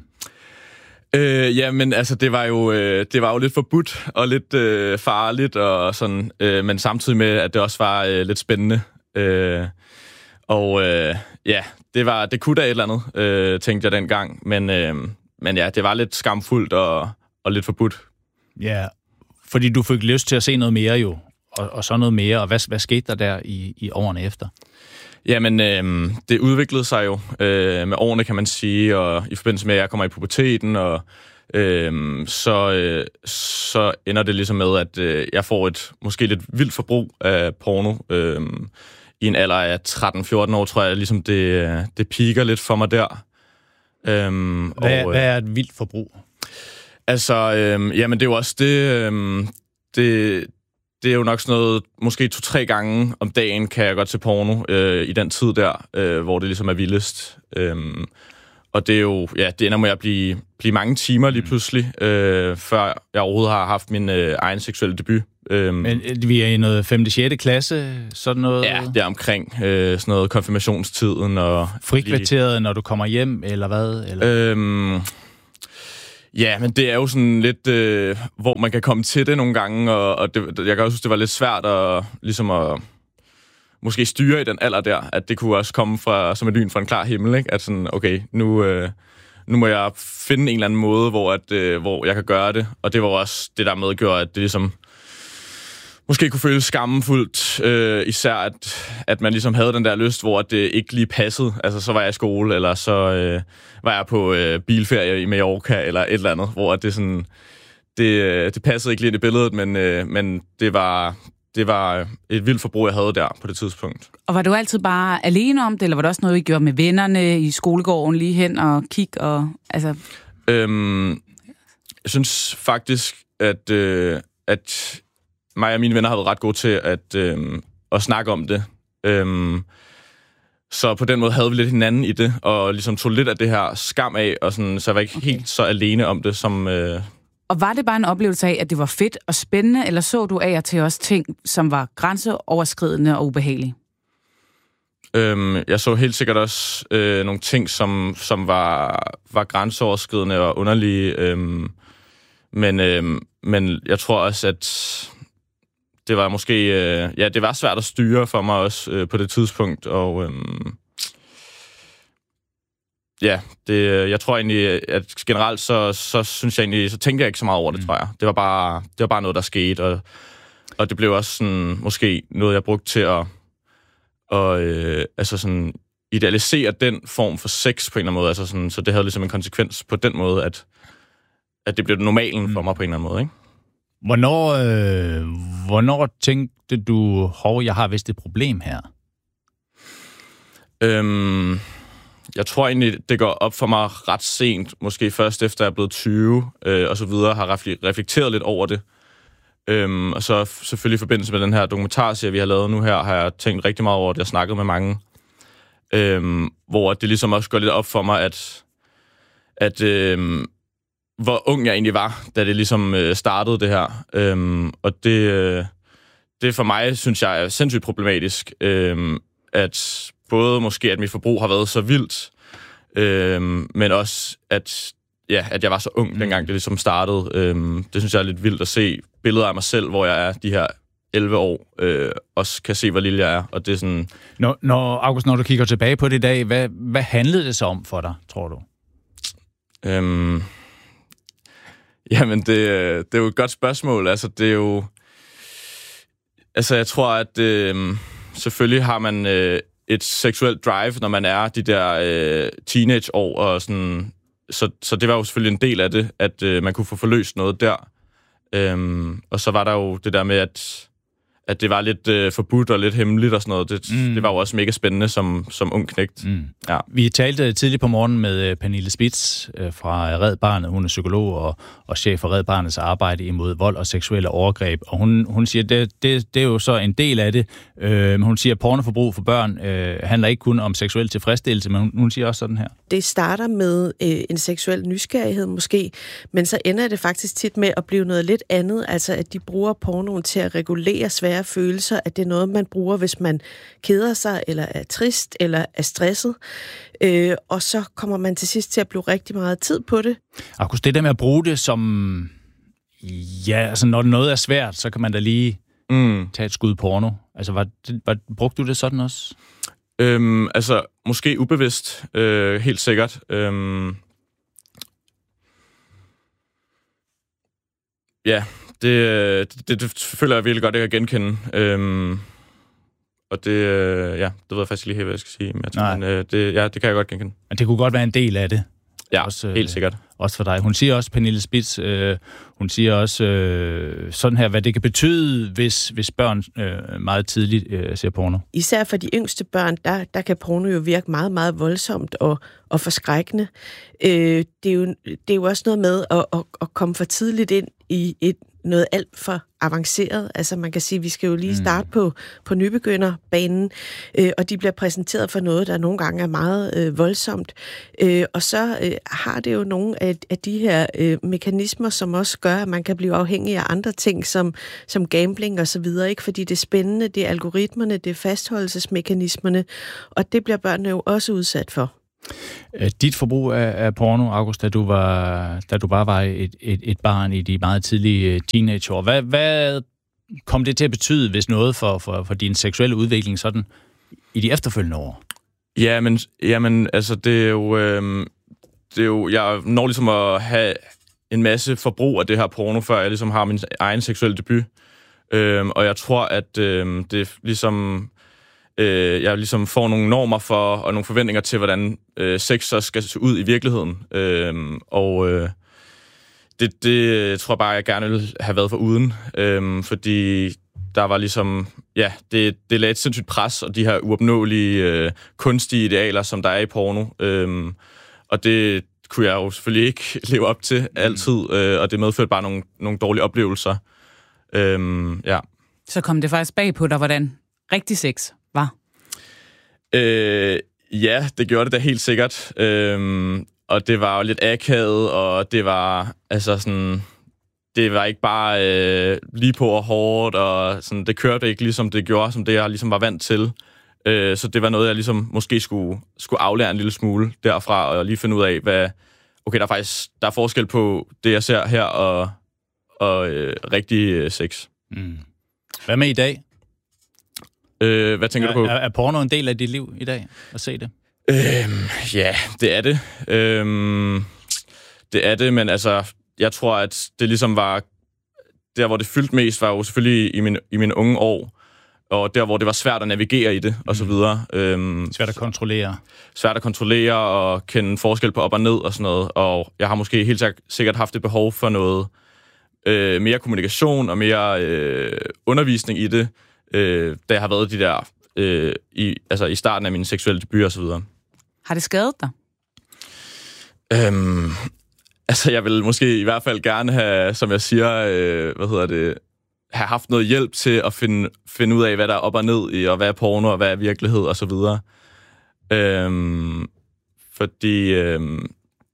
Speaker 16: Øh, ja, men altså, det var jo, øh, det var jo lidt forbudt og lidt øh, farligt, og sådan, øh, men samtidig med, at det også var øh, lidt spændende. Øh, og øh, ja, det, var, det kunne da et eller andet, øh, tænkte jeg dengang. Men, øh, men ja, det var lidt skamfuldt og, og lidt forbudt.
Speaker 3: Ja, fordi du fik lyst til at se noget mere jo, og, og så noget mere. Og hvad, hvad skete der der i, i årene efter?
Speaker 16: Jamen, øh, det udviklede sig jo øh, med årene, kan man sige, og i forbindelse med, at jeg kommer i puberteten, og øh, så, øh, så ender det ligesom med, at øh, jeg får et måske lidt vildt forbrug af porno. Øh, I en alder af tretten fjorten år, tror jeg, ligesom det, det piker lidt for mig der.
Speaker 3: Øhm, hvad, og, hvad er et vildt forbrug?
Speaker 16: Altså, øhm, jamen det er jo også det, øhm, det, det er jo nok sådan noget, måske to-tre gange om dagen kan jeg godt se porno øh, i den tid der, øh, hvor det ligesom er vildest. Øhm, og det er jo, ja, det ender med at blive, blive mange timer lige pludselig, øh, før jeg overhovedet har haft min øh, egen seksuelle debut. Øhm,
Speaker 3: Men vi er i noget femte sjette klasse, sådan noget?
Speaker 16: Ja, det er omkring øh, sådan noget konfirmationstiden. Og
Speaker 3: frikvarteret, når du kommer hjem, eller hvad? Eller?
Speaker 16: Øhm, ja, men det er jo sådan lidt, øh, hvor man kan komme til det nogle gange, og, og det, jeg kan også synes, det var lidt svært at, ligesom at måske styre i den alder der, at det kunne også komme fra, som et lyn fra en klar himmel, ikke? At sådan, okay, nu, øh, nu må jeg finde en eller anden måde, hvor, at, øh, hvor jeg kan gøre det, og det var også det, der medgjorde, at det ligesom måske kunne føles skamfuldt, øh, især at, at man ligesom havde den der lyst, hvor det ikke lige passede. Altså, så var jeg i skole, eller så øh, var jeg på øh, bilferie i Mallorca, eller et eller andet, hvor det sådan, det, det passede ikke lige ind i billedet, men, øh, men det var, det var et vildt forbrug, jeg havde der på det tidspunkt.
Speaker 2: Og var du altid bare alene om det, eller var det også noget, I gjorde med vennerne i skolegården lige hen og kigge? Og, altså...
Speaker 16: øhm, jeg synes faktisk, at, øh, at mig og mine venner har været ret gode til at, øhm, at snakke om det. Øhm, så på den måde havde vi lidt hinanden i det, og ligesom tog lidt af det her skam af, og sådan, så jeg var ikke okay. helt så alene om det, som... Øh...
Speaker 2: Og var det bare en oplevelse af, at det var fedt og spændende, eller så du af og til også ting, som var grænseoverskridende og ubehagelige?
Speaker 16: Øhm, jeg så helt sikkert også øh, nogle ting, som, som var, var grænseoverskridende og underlige, øhm, men, øhm, men jeg tror også, at det var måske, øh, ja, det var svært at styre for mig også øh, på det tidspunkt, og øhm, ja, det, jeg tror egentlig, at generelt så, så synes jeg egentlig, så tænkte jeg ikke så meget over det, mm. tror jeg. Det var bare, det var bare noget, der skete, og, og det blev også sådan, måske noget, jeg brugte til at, og, øh, altså sådan, idealisere den form for sex på en eller anden måde, altså sådan, så det havde ligesom en konsekvens på den måde, at, at det blev normalen mm. for mig på en eller anden måde, ikke?
Speaker 3: Hvornår, øh, hvornår tænkte du, hov, jeg har vist et problem her?
Speaker 16: Øhm, jeg tror egentlig, det går op for mig ret sent, måske først efter jeg er blevet tyve, øh, og så videre, har reflekteret lidt over det. Øhm, og så selvfølgelig i forbindelse med den her dokumentarserie, vi har lavet nu her, har jeg tænkt rigtig meget over det. Jeg har snakket med mange, øhm, hvor det ligesom også går lidt op for mig, at, at øhm, hvor ung jeg egentlig var, da det ligesom øh, startede det her. Øhm, og det, øh, det for mig, synes jeg, er sindssygt problematisk, øhm, at både måske, at mit forbrug har været så vildt, øhm, men også, at, ja, at jeg var så ung, mm. dengang det ligesom startede. Øhm, det synes jeg er lidt vildt at se billeder af mig selv, hvor jeg er de her elleve år, øh, også kan se, hvor lille jeg er. Og det er sådan...
Speaker 3: Når, når, August, når du kigger tilbage på det i dag, hvad, hvad handlede det så om for dig, tror du?
Speaker 16: Øhm, jamen, det, det er jo et godt spørgsmål. Altså, det er jo... Altså, jeg tror, at øh, selvfølgelig har man øh, et seksuelt drive, når man er de der øh, teenageår, og sådan... Så, så det var jo selvfølgelig en del af det, at øh, man kunne få forløst noget der. Øhm, og så var der jo det der med, at, at det var lidt øh, forbudt og lidt hemmeligt og sådan noget. Det, mm. det var jo også mega spændende som, som ung knægt. Mm. Ja.
Speaker 3: Vi talte tidligt på morgen med Pernille Spitz fra Red Barnet. Hun er psykolog og, og chef for Red Barnets arbejde imod vold og seksuelle overgreb. Og hun, hun siger, at det, det, det er jo så en del af det. Øh, hun siger, at pornoforbrug for børn øh, handler ikke kun om seksuel tilfredsstillelse, men hun, hun siger også sådan her.
Speaker 17: Det starter med øh, en seksuel nysgerrighed måske, men så ender det faktisk tit med at blive noget lidt andet. Altså, at de bruger pornoen til at regulere svære følelser, at det er noget, man bruger, hvis man keder sig, eller er trist, eller er stresset. Øh, og så kommer man til sidst til at blive rigtig meget tid på det.
Speaker 3: August, det der med at bruge det som... Ja, altså når noget er svært, så kan man da lige mm. tage et skud porno. Altså, var, var, brugte du det sådan også?
Speaker 16: Øhm, altså, måske ubevidst. Øh, helt sikkert. Øhm, ja, det, det, det føler jeg virkelig godt, at jeg kan genkende. Øhm, og det, ja, det ved jeg faktisk lige helt, hvad jeg skal sige. Men, jeg tror, men øh, det, ja, det kan jeg godt genkende.
Speaker 3: Men det kunne godt være en del af det?
Speaker 16: Ja,
Speaker 3: også,
Speaker 16: helt sikkert.
Speaker 3: Også for dig. Hun siger også, Pernille Spitz, øh, hun siger også øh, sådan her, hvad det kan betyde, hvis, hvis børn øh, meget tidligt øh, ser porno.
Speaker 17: Især for de yngste børn, der, der kan porno jo virke meget, meget voldsomt og, og forskrækkende. Øh, det, er jo, det er jo også noget med at, at, at komme for tidligt ind i et noget alt for avanceret. Altså man kan sige, at vi skal jo lige starte mm. på, på nybegynderbanen, øh, og de bliver præsenteret for noget, der nogle gange er meget øh, voldsomt. Øh, og så øh, har det jo nogle af, af de her øh, mekanismer, som også gør, at man kan blive afhængig af andre ting, som, som gambling og så videre, ikke? Fordi det er spændende, det er algoritmerne, det er fastholdelsesmekanismerne, og det bliver børnene jo også udsat for.
Speaker 3: Dit forbrug af, af porno, August, da du, var, da du bare var et, et, et barn i de meget tidlige teenageår, hvad, hvad kom det til at betyde, hvis noget, for, for, for din seksuelle udvikling sådan i de efterfølgende år?
Speaker 16: Ja, men, jamen, altså, det er jo... Øh, det er jo jeg når ligesom at have en masse forbrug af det her porno, før jeg ligesom har min egen seksuelle debut. Øh, og jeg tror, at øh, det ligesom... Øh, jeg ligesom får nogle normer for, og nogle forventninger til, hvordan øh, sex så skal se ud i virkeligheden. Øh, og øh, det, det tror jeg bare, jeg gerne ville have været for uden. Øh, fordi der var ligesom... Ja, det, det lagde et sindssygt pres, og de her uopnåelige øh, kunstige idealer, som der er i porno. Øh, og det kunne jeg jo selvfølgelig ikke leve op til altid, øh, og det medførte bare nogle, nogle dårlige oplevelser. Øh, ja.
Speaker 2: Så kom det faktisk bag på dig, hvordan rigtig sex var?
Speaker 16: Øh, ja, det gjorde det da helt sikkert. Øhm, og det var jo lidt akavet, og det var altså sådan... Det var ikke bare øh, lige på og hårdt, og sådan, det kørte ikke ligesom det gjorde, som det jeg ligesom var vant til. Øh, så det var noget, jeg ligesom måske skulle, skulle aflære en lille smule derfra, og lige finde ud af, hvad... Okay, der er faktisk der er forskel på det, jeg ser her, og, og øh, rigtig øh, sex.
Speaker 3: Mm. Hvad med i dag?
Speaker 16: Øh, hvad tænker
Speaker 3: er,
Speaker 16: du på?
Speaker 3: Er, er porno en del af dit liv i dag, at se det?
Speaker 16: Øhm, ja, det er det. Øhm, det er det, men altså, jeg tror, at det ligesom var... Der, hvor det fyldte mest, var jo selvfølgelig i min, i mine unge år, og der, hvor det var svært at navigere i det, og så videre. Øhm,
Speaker 3: svært at kontrollere.
Speaker 16: Svært at kontrollere og kende forskel på op og ned og sådan noget, og jeg har måske helt sikkert haft et behov for noget øh, mere kommunikation og mere øh, undervisning i det, Øh, da jeg har været de der øh, i, altså i starten af min seksuelle debut og så videre.
Speaker 2: Har det skadet dig?
Speaker 16: Øhm, altså jeg vil måske i hvert fald gerne have, som jeg siger, øh, hvad hedder det, have haft noget hjælp til at finde, finde ud af, hvad der er op og ned i, og hvad er porno, og hvad er virkelighed og så videre. Øhm, fordi øhm,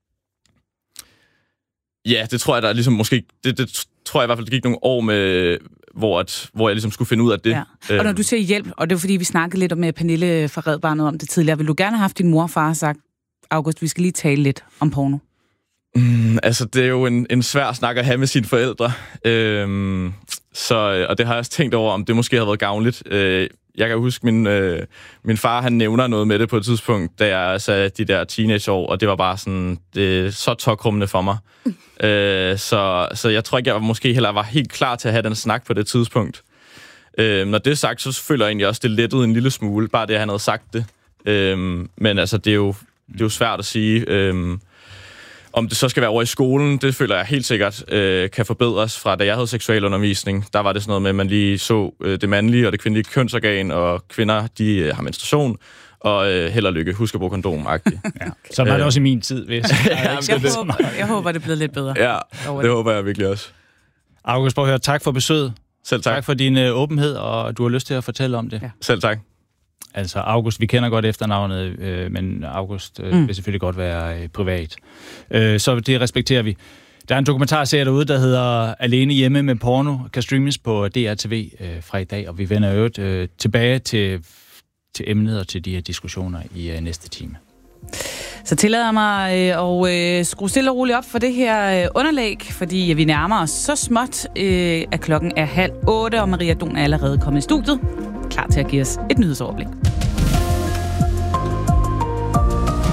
Speaker 16: ja, det tror jeg der ligesom måske det, det tror jeg i hvert fald det gik nogle år med Hvor, at, hvor jeg ligesom skulle finde ud af det.
Speaker 2: Ja. Og når du siger hjælp, og det er fordi, vi snakkede lidt med Pernille fra Red Barnet om det tidligere, vil du gerne have haft din mor og far sagt, August, vi skal lige tale lidt om porno?
Speaker 16: Mm, altså, det er jo en, en svær snak at have med sine forældre. Øhm, så, og det har jeg også tænkt over, om det måske havde været gavnligt. Øh, jeg kan huske, min, øh, min far, han nævner noget med det på et tidspunkt, da jeg sagde de der teenageår, og det var bare sådan, det er så tokrummende for mig. Øh, så, så jeg tror ikke, jeg måske heller var helt klar til at have den snak på det tidspunkt. Øh, når det er sagt, så føler jeg egentlig også, det lettede en lille smule, bare det, at han havde sagt det. Øh, men altså, det er, jo, det er jo svært at sige. Øh, om det så skal være over i skolen, det føler jeg helt sikkert øh, kan forbedres fra, da jeg havde seksualundervisning. Der var det sådan noget med, at man lige så øh, det mandlige og det kvindelige kønsorgan, og kvinder, de øh, har menstruation. Og øh, held og lykke, husk at bruge kondom-agtigt.
Speaker 3: Ja. Så var det også i min tid, hvis
Speaker 2: jeg, jeg, jeg, håber, jeg håber, det er blevet lidt bedre.
Speaker 16: Ja, det håber jeg virkelig også.
Speaker 3: August, prøv at høre, tak for besøget.
Speaker 16: Selv tak.
Speaker 3: Tak for din øh, åbenhed, og du har lyst til at fortælle om det.
Speaker 2: Ja.
Speaker 16: Selv tak.
Speaker 3: Altså, August, vi kender godt efternavnet, øh, men August øh, mm. vil selvfølgelig godt være øh, privat. Øh, så det respekterer vi. Der er en dokumentarserie derude, der hedder Alene hjemme med porno, kan streames på D R T V øh, fra i dag, og vi vender øvrigt øh, tilbage til... til emnet og til de her diskussioner i uh, næste time.
Speaker 2: Så tillader jeg mig øh, at øh, skrue stille og roligt op for det her øh, underlæg, fordi vi nærmer os så småt, øh, at klokken er halv otte, og Maria Don er allerede kommet i studiet, klar til at give os et nyhedsoverblik.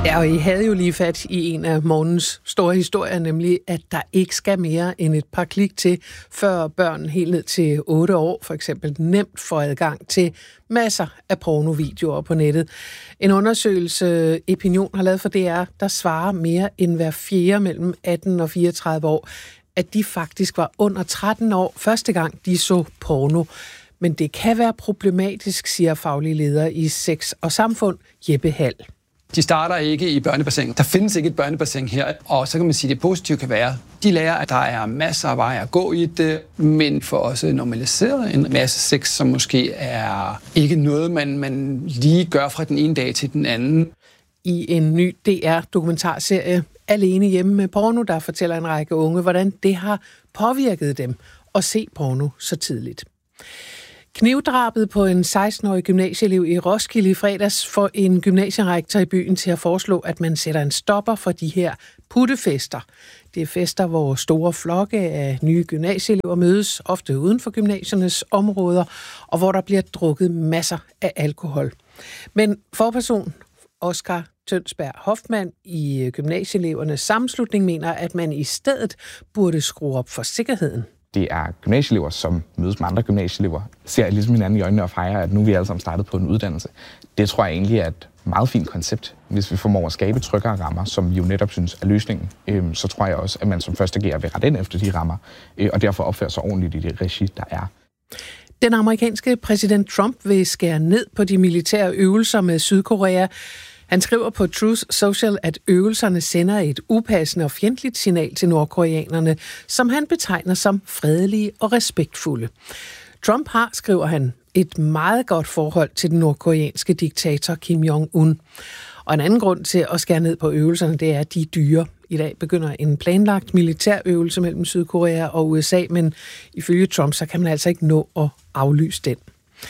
Speaker 5: Ja, og I havde jo lige fat i en af morgens store historier, nemlig at der ikke skal mere end et par klik til, før børn helt ned til otte år for eksempel nemt får adgang til masser af pornovideoer på nettet. En undersøgelse Epinion har lavet for D R, der svarer mere end hver fjerde mellem atten og fireogtredive år, at de faktisk var under tretten år første gang de så porno. Men det kan være problematisk, siger faglig leder i Sex og Samfund, Jeppe Hall.
Speaker 7: De starter ikke i børnebassin. Der findes ikke et børnebassin her, og så kan man sige, at det positive kan være, de lærer, at der er masser af veje at gå i det, men for også normaliseret en masse sex, som måske er ikke noget, man, man lige gør fra den ene dag til den anden.
Speaker 5: I en ny D R-dokumentarserie, Alene hjemme med porno, der fortæller en række unge, hvordan det har påvirket dem at se porno så tidligt. Knivdrabet på en seksten-årig gymnasieelev i Roskilde i fredags får en gymnasierektor i byen til at foreslå, at man sætter en stopper for de her puttefester. Det er fester, hvor store flokke af nye gymnasieelever mødes, ofte uden for gymnasiernes områder, og hvor der bliver drukket masser af alkohol. Men forperson Oskar Tønsberg Hoffmann i gymnasieelevernes sammenslutning mener, at man i stedet burde skrue op for sikkerheden.
Speaker 9: Det er gymnasieelever, som mødes med andre gymnasieelever, ser ligesom hinanden i øjnene og fejrer, at nu er vi alle sammen startet på en uddannelse. Det tror jeg egentlig er et meget fint koncept. Hvis vi formår at skabe tryggere rammer, som vi jo netop synes er løsningen, så tror jeg også, at man som første gear vil rette ind efter de rammer, og derfor opføre sig ordentligt i det regi, der er.
Speaker 5: Den amerikanske præsident Trump vil skære ned på de militære øvelser med Sydkorea. Han skriver på Truth Social, at øvelserne sender et upassende og fjendtligt signal til nordkoreanerne, som han betegner som fredelige og respektfulde. Trump har, skriver han, et meget godt forhold til den nordkoreanske diktator Kim Jong-un. Og en anden grund til at skære ned på øvelserne, det er, at de er dyre. I dag begynder en planlagt militærøvelse mellem Sydkorea og U S A, men ifølge Trump, så kan man altså ikke nå at aflyse den.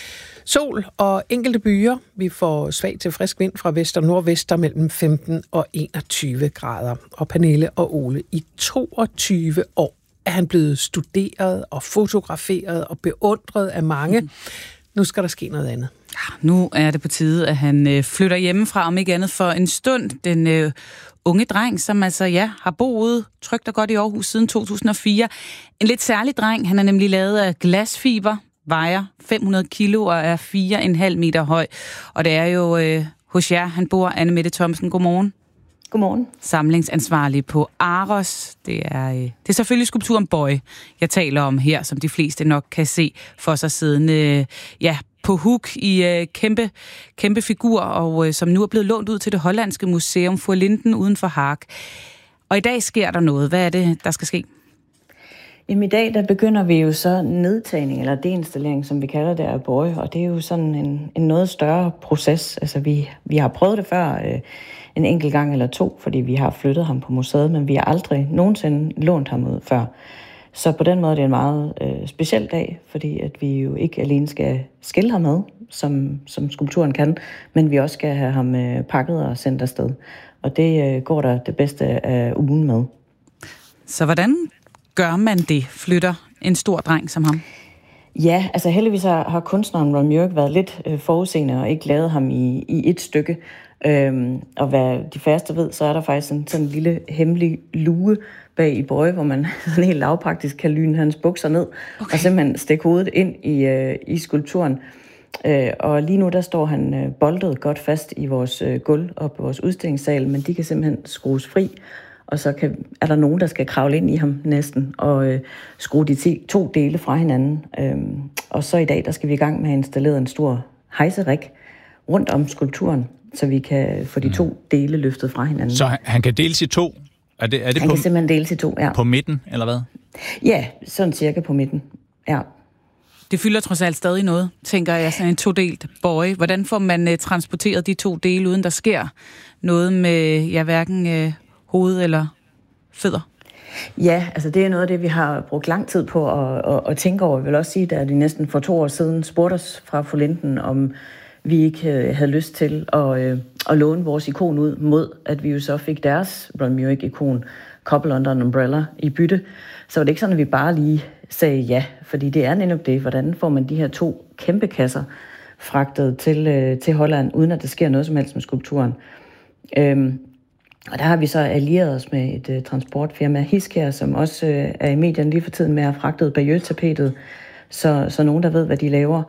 Speaker 5: Sol og enkelte byer. Vi får svag til frisk vind fra vest og nordvest mellem femten og enogtyve grader. Og Pernille og Ole, i toogtyve år er han blevet studeret og fotograferet og beundret af mange. Nu skal der ske noget andet.
Speaker 2: Ja, nu er det på tide, at han øh, flytter hjemmefra, om ikke andet for en stund. Den øh, unge dreng, som altså ja, har boet trygt og godt i Aarhus siden to tusind og fire. En lidt særlig dreng. Han er nemlig lavet af glasfiber, vejer fem hundrede kilo og er fire komma fem meter høj. Og det er jo øh, hos jer, han bor, Anne Mette Thomsen. Godmorgen.
Speaker 18: Godmorgen.
Speaker 2: Samlingsansvarlig på Aros. Det er, øh, det er selvfølgelig skulpturen Boy, jeg taler om her, som de fleste nok kan se for sig siden øh, ja, på huk i øh, kæmpe, kæmpe figur, og øh, som nu er blevet lånt ud til det hollandske museum for Linden uden for Haag. Og i dag sker der noget. Hvad er det, der skal ske?
Speaker 18: Jamen i dag, der begynder vi jo så nedtagning, eller deinstallering, som vi kalder det, af Boy, og det er jo sådan en, en noget større proces. Altså vi, vi har prøvet det før øh, en enkelt gang eller to, fordi vi har flyttet ham på museet, men vi har aldrig nogensinde lånt ham ud før. Så på den måde er det en meget øh, speciel dag, fordi at vi jo ikke alene skal skille ham med, som, som skulpturen kan, men vi også skal have ham øh, pakket og sendt afsted. Og det øh, går der det bedste af ugen med.
Speaker 2: Så hvordan gør man det? Flytter en stor dreng som ham?
Speaker 18: Ja, altså heldigvis har, har kunstneren Ron Mjørk været lidt øh, forudseende og ikke lavet ham i, i et stykke. Øhm, og hvad de færreste ved, så er der faktisk en sådan en lille hemmelig luge bag i Boy, hvor man sådan helt lavpraktisk kan lyne hans bukser ned, okay, og simpelthen stikke hovedet ind i, øh, i skulpturen. Øh, og lige nu der står han øh, boltet godt fast i vores øh, gulv og på vores udstillingssal, men de kan simpelthen skrues fri. Og så kan, er der nogen, der skal kravle ind i ham næsten og øh, skrue de ti, to dele fra hinanden. Øhm, og så i dag, der skal vi i gang med at installere en stor hejserik rundt om skulpturen, så vi kan få de mm. to dele løftet fra hinanden.
Speaker 3: Så han, han kan deles i to? Er det, er det
Speaker 18: han
Speaker 3: på,
Speaker 18: kan simpelthen deles i to, ja.
Speaker 3: På midten, eller hvad?
Speaker 18: Ja, sådan cirka på midten, ja.
Speaker 2: Det fylder trods alt stadig noget, tænker jeg, sådan en todelt Boy. Hvordan får man uh, transporteret de to dele, uden der sker noget med, ja, hverken uh, hoved eller fødder?
Speaker 18: Ja, altså det er noget af det, vi har brugt lang tid på at, at, at tænke over. Jeg vil også sige, at de næsten for to år siden spurgte os fra Forlinden, om vi ikke havde lyst til at, at låne vores ikon ud, mod at vi jo så fik deres Ron Mjørk-ikon, Couple Under an Umbrella, i bytte. Så var det ikke sådan, at vi bare lige sagde ja, fordi det er netop det. Hvordan får man de her to kæmpe kasser fragtet til, til Holland, uden at der sker noget som helst med skulpturen? Øhm, og der har vi så allieret os med et uh, transportfirma, Hiskær, som også uh, er i medierne lige for tiden med at have fragtet Bayeux-tapetet, så, så nogen, der ved, hvad de laver.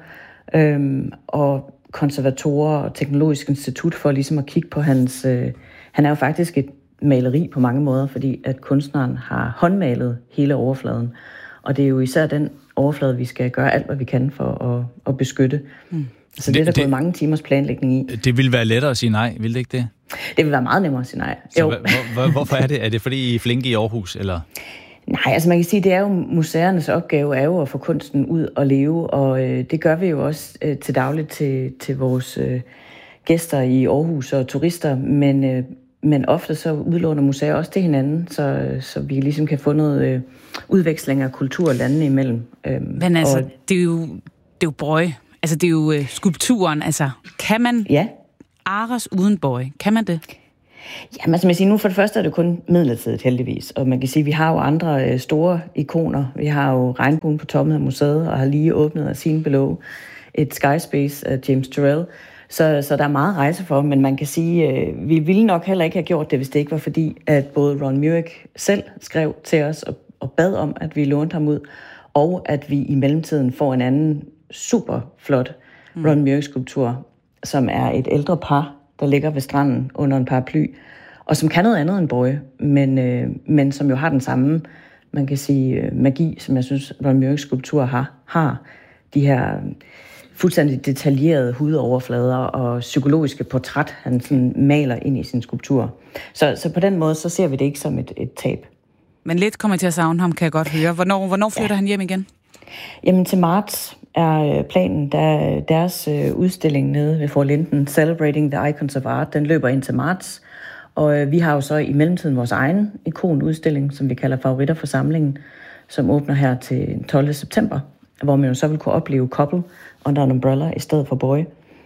Speaker 18: Øhm, og konservatorer og Teknologisk Institut for ligesom at kigge på hans... Uh, han er jo faktisk et maleri på mange måder, fordi at kunstneren har håndmalet hele overfladen. Og det er jo især den overflade, vi skal gøre alt, hvad vi kan for at, at beskytte. Mm. Så det, det er der gået mange timers planlægning i.
Speaker 3: Det ville være lettere at sige nej, ville det ikke det?
Speaker 18: Det ville være meget nemmere at sige nej.
Speaker 3: Så
Speaker 18: jo.
Speaker 3: Hvor, hvor, hvorfor er det? Er det fordi I er flinke i Aarhus, eller?
Speaker 18: Nej, altså man kan sige, det er jo museernes opgave er jo at få kunsten ud og leve, og øh, det gør vi jo også øh, til dagligt til, til vores øh, gæster i Aarhus og turister, men, øh, men ofte så udlåner museer også til hinanden, så, så vi ligesom kan få noget øh, udveksling af kultur landene imellem. Øh,
Speaker 2: men altså,
Speaker 18: og,
Speaker 2: det er jo, det er jo Boye. Altså, det er jo øh, skulpturen. Altså, kan man
Speaker 18: ja.
Speaker 2: Aros uden Boye? Kan man det?
Speaker 18: Jamen, som jeg siger, nu for det første er det kun midlertidigt heldigvis, og man kan sige, at vi har jo andre øh, store ikoner. Vi har jo Regnbuen på toppen af museet, og har lige åbnet af Seen Below et Skyspace af James Turrell. Så, så der er meget rejse for, men man kan sige, øh, vi ville nok heller ikke have gjort det, hvis det ikke var fordi, at både Ron Mueck selv skrev til os og, og bad om, at vi lånte ham ud, og at vi i mellemtiden får en anden super flot mm. Ron Mueck-skulptur, som er et ældre par, der ligger ved stranden under en paraply, og som kan noget andet end Boye, men, øh, men som jo har den samme, man kan sige, øh, magi, som jeg synes, Ron Muecks skulptur har. har. De her fuldstændig detaljerede hudoverflader og psykologiske portræt, han sådan maler ind i sin skulptur. Så, så på den måde, så ser vi det ikke som et, et tab.
Speaker 2: Men lidt kommer til at savne ham, kan jeg godt høre. Hvornår, hvornår flytter ja. han hjem igen?
Speaker 18: Jamen til marts er planen, der deres udstilling nede ved Fort Linden, Celebrating the Icons of Art, den løber ind til marts. Og vi har jo så i mellemtiden vores egen ikonudstilling, som vi kalder Favoritter for samlingen, som åbner her til tolvte september, hvor man jo så vil kunne opleve Couple under en umbrella i stedet for Boye.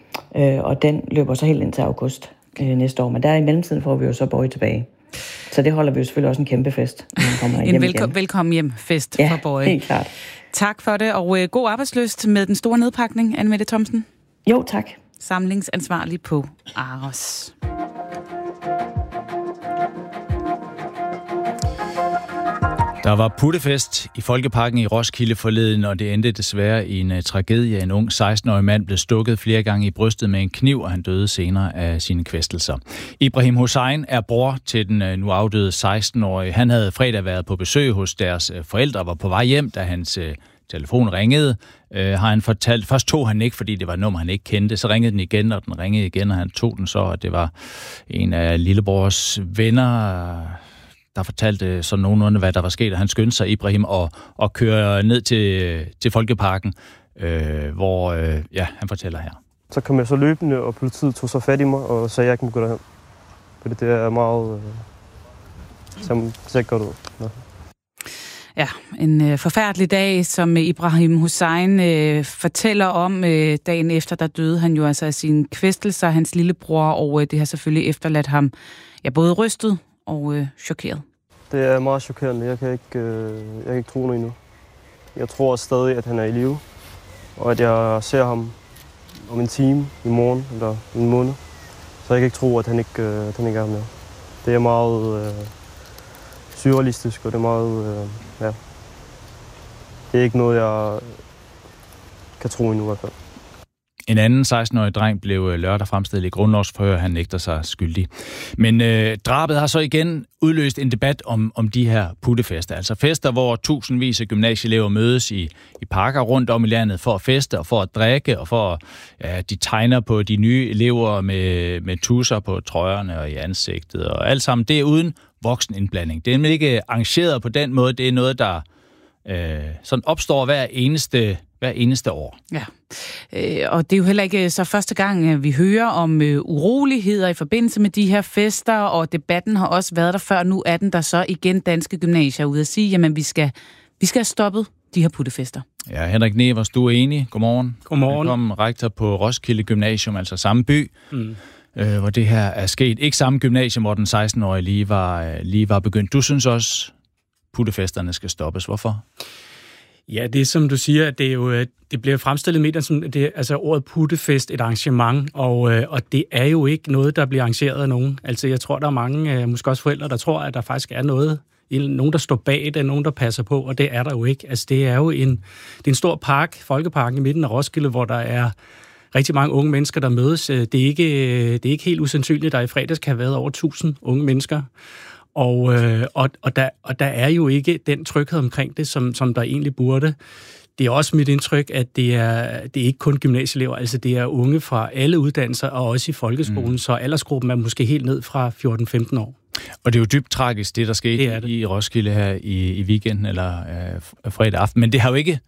Speaker 18: Og den løber så helt ind til august næste år. Men der i mellemtiden får vi jo så Boye tilbage. Så det holder vi jo selvfølgelig også en kæmpe fest.
Speaker 2: En velko- velkommen hjem fest
Speaker 18: ja,
Speaker 2: for Boye.
Speaker 18: Helt klart.
Speaker 2: Tak for det, og øh, god arbejdslyst med den store nedpakning, Anne Mette Thomsen.
Speaker 18: Jo, tak.
Speaker 2: Samlingsansvarlig på Aros.
Speaker 3: Der var puttefest i Folkeparken i Roskilde forleden, og det endte desværre i en uh, tragedie. En ung seksten-årig mand blev stukket flere gange i brystet med en kniv, og han døde senere af sine kvæstelser. Ibrahim Hussain er bror til den uh, nu afdøde seksten-årige. Han havde fredag været på besøg hos deres uh, forældre og var på vej hjem, da hans uh, telefon ringede. Uh, har han fortalt. Først tog han ikke, fordi det var et nummer, han ikke kendte. Så ringede den igen, og den ringede igen, og han tog den så, og det var en af lillebrors venner, der fortalte sådan nogenlunde, hvad der var sket, og han skyndte sig, Ibrahim, og, og køre ned til, til Folkeparken, øh, hvor øh, ja, han fortæller her.
Speaker 19: Så kom jeg så løbende, og politiet tog så fat i mig, og sagde, at jeg ikke må gå derhen. Fordi det er meget... Øh, som ser ikke godt ud. Ja.
Speaker 2: Ja, en øh, forfærdelig dag, som Ibrahim Hussain øh, fortæller om. Øh, dagen efter, der døde han jo altså af sine kvæstelser, hans lillebror, og øh, det har selvfølgelig efterladt ham ja, både rystet og øh, chokeret.
Speaker 19: Det er meget chokerende. Jeg kan ikke, øh, jeg kan ikke tro noget endnu. Jeg tror stadig, at han er i live, og at jeg ser ham om en time i morgen eller en måned. Så jeg kan ikke tro, at han ikke, øh, at han ikke er med. Det er meget øh, surrealistisk, og det er meget... Øh, ja. Det er ikke noget, jeg kan tro endnu i hvert fald.
Speaker 3: En anden seksten-årig dreng blev lørdag fremstillet i grundlovsforhør. Han nægter sig skyldig. Men øh, drabet har så igen udløst en debat om, om de her puttefester. Altså fester, hvor tusindvis af gymnasieelever mødes i, i parker rundt om i landet for at feste og for at drikke, og for ja, de tegner på de nye elever med, med tusser på trøjerne og i ansigtet. Og alt sammen, det er uden voksenindblanding. Det er ikke arrangeret på den måde. Det er noget, der øh, sådan opstår hver eneste hver eneste år.
Speaker 2: Ja, øh, og det er jo heller ikke så første gang, vi hører om øh, uroligheder i forbindelse med de her fester, og debatten har også været der før. Nu er den der så igen danske gymnasier ude at sige, jamen vi skal, vi skal have stoppet de her puttefester.
Speaker 3: Ja, Henrik Nevers, du er enig. Godmorgen.
Speaker 8: Godmorgen.
Speaker 3: Velkommen, rektor på Roskilde Gymnasium, altså samme by, mm. øh, hvor det her er sket. Ikke samme gymnasium, hvor den seksten-årige lige var, lige var begyndt. Du synes også, puttefesterne skal stoppes. Hvorfor?
Speaker 8: Ja, det er som du siger, det er jo det bliver fremstillet medier som det, altså ordet puttefest, et arrangement, og, og det er jo ikke noget, der bliver arrangeret af nogen. Altså jeg tror, der er mange, måske også forældre, der tror, at der faktisk er noget, nogen, der står bag det, nogen, der passer på, og det er der jo ikke. Altså det er jo en, det er en stor park, Folkeparken i midten af Roskilde, hvor der er rigtig mange unge mennesker, der mødes. Det er ikke, det er ikke helt usandsynligt, der i fredags kan have været over tusind unge mennesker. Og, øh, og, og, der, og der er jo ikke den tryghed omkring det, som, som der egentlig burde. Det er også mit indtryk, at det er, det er ikke kun gymnasieelever, altså det er unge fra alle uddannelser, og også i folkeskolen, mm. så aldersgruppen er måske helt ned fra fjorten femten år.
Speaker 3: Og det er jo dybt tragisk, det der skete det det. i Roskilde her i, i weekenden, eller øh, fredag aften, men det har jo ikke...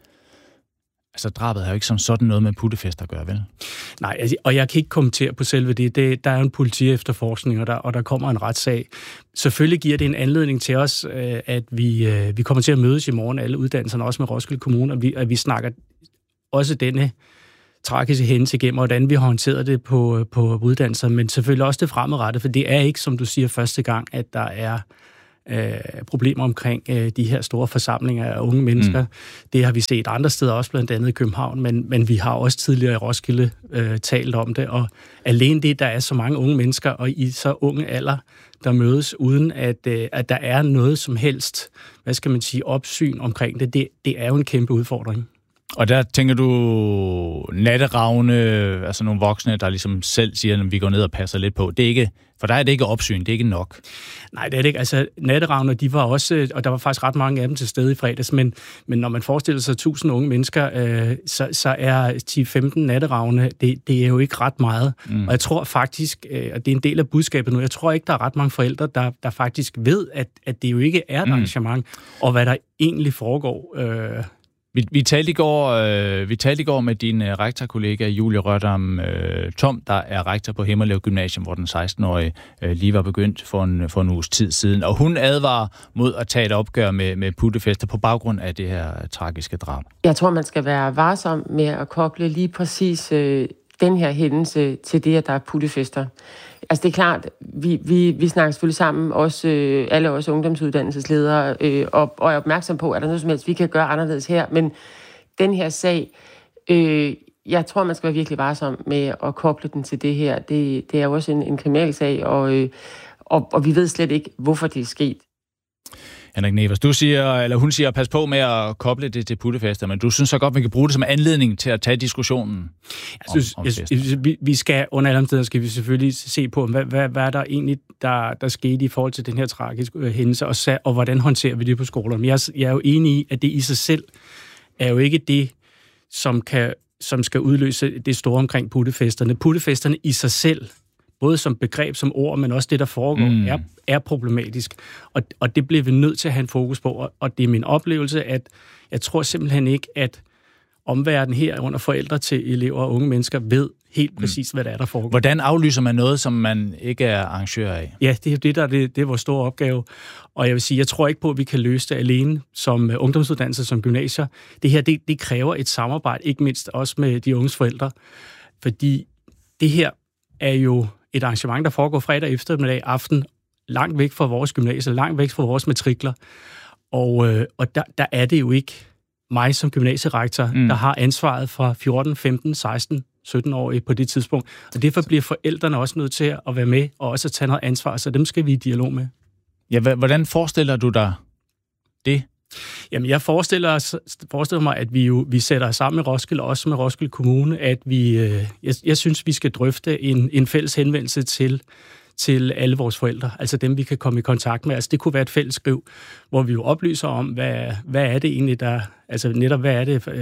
Speaker 3: Altså, drabet har jo ikke som sådan noget med puttefester at gøre, vel?
Speaker 8: Nej, altså, og jeg kan ikke kommentere på selve det. det der er jo en politi-efterforskning, og der, og der kommer en retssag. Selvfølgelig giver det en anledning til os, øh, at vi, øh, vi kommer til at mødes i morgen, alle uddannelserne, også med Roskilde Kommune, og vi, at vi snakker også denne tragiske hændelse igennem, og hvordan vi har håndteret det på, på uddannelser, men selvfølgelig også det fremadrettet, for det er ikke, som du siger, første gang, at der er Øh, problemer omkring øh, de her store forsamlinger af unge mennesker. Mm. Det har vi set andre steder, også blandt andet i København, men, men vi har også tidligere i Roskilde øh, talt om det, og alene det, der er så mange unge mennesker, og i så unge alder, der mødes, uden at, øh, at der er noget som helst, hvad skal man sige, opsyn omkring det, det, det er jo en kæmpe udfordring.
Speaker 3: Og der tænker du natteravne, altså nogle voksne, der ligesom selv siger, at vi går ned og passer lidt på. Det er ikke, for dig er det ikke opsyn, det er ikke nok. Nej, det er det ikke. Altså natteravne, de var også, og der var faktisk ret mange af dem til stede i fredags, men, men når man forestiller sig tusind unge mennesker, øh, så, så er ti femten natteravne, det, det er jo ikke ret meget. Mm. Og jeg tror faktisk, øh, og det er en del af budskabet nu, jeg tror ikke, der er ret mange forældre, der, der faktisk ved, at, at det jo ikke er et mm. arrangement, og hvad der egentlig foregår. Øh, Vi, vi, talte i går, øh, vi talte i går med din øh, rektorkollega Julie Rørdam øh, Tom, der er rektor på Himmerlev Gymnasium, hvor den seksten-årige øh, lige var begyndt for en, for en uges tid siden. Og hun advarer mod at tage et opgør med, med puttefester på baggrund af det her tragiske drab.
Speaker 20: Jeg tror, man skal være varsom med at koble lige præcis øh, den her hændelse til det, at der er puttefester. Altså det er klart, vi, vi, vi snakker selvfølgelig sammen, også øh, alle os ungdomsuddannelsesledere, øh, og, og er opmærksom på, at der er noget som helst, vi kan gøre anderledes her. Men den her sag, øh, jeg tror, man skal være virkelig varsom med at koble den til det her. Det, det er jo også en, en kriminalsag, og, øh, og, og vi ved slet ikke, hvorfor det er sket.
Speaker 3: Henrik Nevers, du siger, eller hun siger, pas på med at koble det til puttefester, men du synes så godt, vi kan bruge det som anledning til at tage diskussionen
Speaker 8: jeg synes, om, om jeg, vi, vi skal, under alle omstændigheder skal vi selvfølgelig se på, hvad, hvad, hvad er der egentlig, der, der skete i forhold til den her tragiske øh, hændelse, og, og hvordan håndterer vi det på skolerne. Jeg, jeg er jo enig i, at det i sig selv er jo ikke det, som, kan, som skal udløse det store omkring puttefesterne. Puttefesterne i sig selv, både som begreb, som ord, men også det, der foregår, mm. er, er problematisk. Og, og det bliver vi nødt til at have en fokus på. Og, og det er min oplevelse, at jeg tror simpelthen ikke, at omverdenen her under forældre til elever og unge mennesker ved helt præcis, mm. hvad der er, der foregår.
Speaker 3: Hvordan aflyser man noget, som man ikke er arrangør af?
Speaker 8: Ja, det er det, der det, det er vores store opgave. Og jeg vil sige, jeg tror ikke på, at vi kan løse det alene som ungdomsuddannelse, som gymnasier. Det her, det, det kræver et samarbejde, ikke mindst også med de unges forældre. Fordi det her er jo et arrangement, der foregår fredag eftermiddag aften, langt væk fra vores gymnasier, langt væk fra vores matrikler. Og, øh, og der, der er det jo ikke mig som gymnasierektor, mm. der har ansvaret fra fjorten, femten, seksten, sytten-årige på det tidspunkt. Og derfor bliver forældrene også nødt til at være med og også at tage noget ansvar, så dem skal vi i dialog med.
Speaker 3: Ja, hvordan forestiller du dig det?
Speaker 8: Jamen, jeg forestiller, forestiller mig, at vi jo vi sætter os sammen med Roskilde, også med Roskilde Kommune, at vi, øh, jeg, jeg synes, vi skal drøfte en, en fælles henvendelse til, til alle vores forældre, altså dem, vi kan komme i kontakt med. Altså, det kunne være et fælles skriv, hvor vi jo oplyser om, hvad, hvad er det egentlig, der, altså netop, hvad er det for,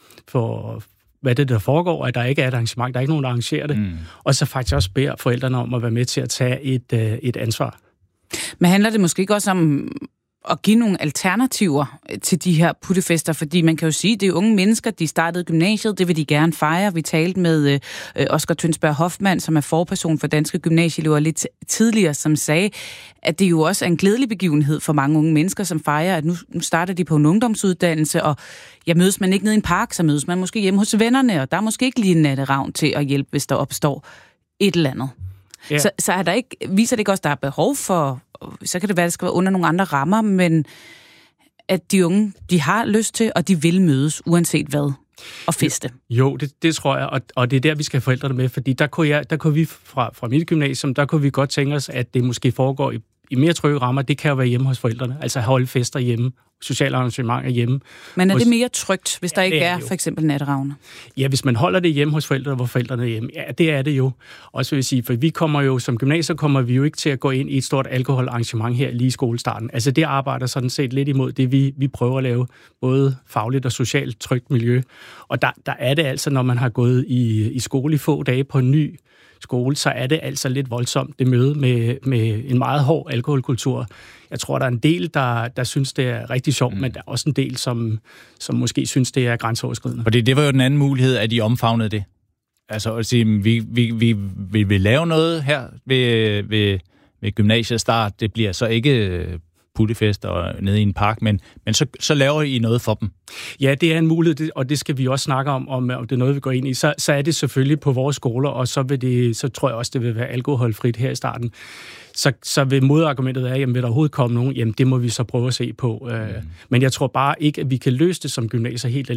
Speaker 8: for hvad det der foregår, at der ikke er et arrangement, der er ikke nogen, der arrangerer det, mm. og så faktisk også beder forældrene om at være med til at tage et, et ansvar.
Speaker 2: Men handler det måske ikke også om at give nogle alternativer til de her puttefester, fordi man kan jo sige, at det er unge mennesker, de startede gymnasiet, det vil de gerne fejre. Vi talte med øh, Oscar Tønsberg Hoffmann, som er forperson for Danske Gymnasieelever lidt tidligere, som sagde, at det jo også er en glædelig begivenhed for mange unge mennesker, som fejrer, at nu, nu starter de på en ungdomsuddannelse, og ja, mødes man ikke nede i en park, så mødes man måske hjemme hos vennerne, og der er måske ikke lige en natteravn til at hjælpe, hvis der opstår et eller andet. Ja. Så, så er der ikke, viser det ikke også, at der er behov for, så kan det være, at det skal være under nogle andre rammer, men at de unge, de har lyst til, og de vil mødes, uanset hvad, og feste?
Speaker 8: Jo, det, det tror jeg, og, og det er der, vi skal have forældrene med, fordi der kunne, jeg, der kunne vi fra, fra mit gymnasium, der kunne vi godt tænke os, at det måske foregår i, i mere trygge rammer. Det kan jo være hjemme hos forældrene, altså holde fester hjemme, sociale arrangementer hjemme.
Speaker 2: Men er
Speaker 8: hos,
Speaker 2: det mere trygt, hvis der
Speaker 8: ja,
Speaker 2: ikke er,
Speaker 8: er
Speaker 2: for eksempel natteravne?
Speaker 8: Ja, hvis man holder det hjemme hos forældrene, hvor forældrene er hjemme, ja, det er det jo. Også vil jeg sige, for vi kommer jo, som gymnasier kommer vi jo ikke til at gå ind i et stort alkoholarrangement her lige i skolestarten. Altså det arbejder sådan set lidt imod det, vi, vi prøver at lave, både fagligt og socialt trygt miljø. Og der, der er det altså, når man har gået i, i skole i få dage på en ny skole, så er det altså lidt voldsomt, det møde med, med en meget hård alkoholkultur. Jeg tror, der er en del, der, der synes, det er rigtig sjovt, mm. men der er også en del, som, som måske synes, det er grænseoverskridende.
Speaker 3: Fordi det var jo den anden mulighed, at de omfavnede det. Altså at sige, vi, vi, vi, vi vil lave noget her ved, ved, ved gymnasiets start. Det bliver så ikke puttefest og nede i en park, men, men så, så laver I noget for dem.
Speaker 8: Ja, det er en mulighed, og det skal vi også snakke om, om det er noget, vi går ind i. Så, så er det selvfølgelig på vores skoler, og så, vil det, så tror jeg også, det vil være alkoholfrit her i starten. Så, så vil modargumentet være, jamen vil der overhovedet komme nogen? Jamen det må vi så prøve at se på. Mm. Men jeg tror bare ikke, at vi kan løse det som gymnasier helt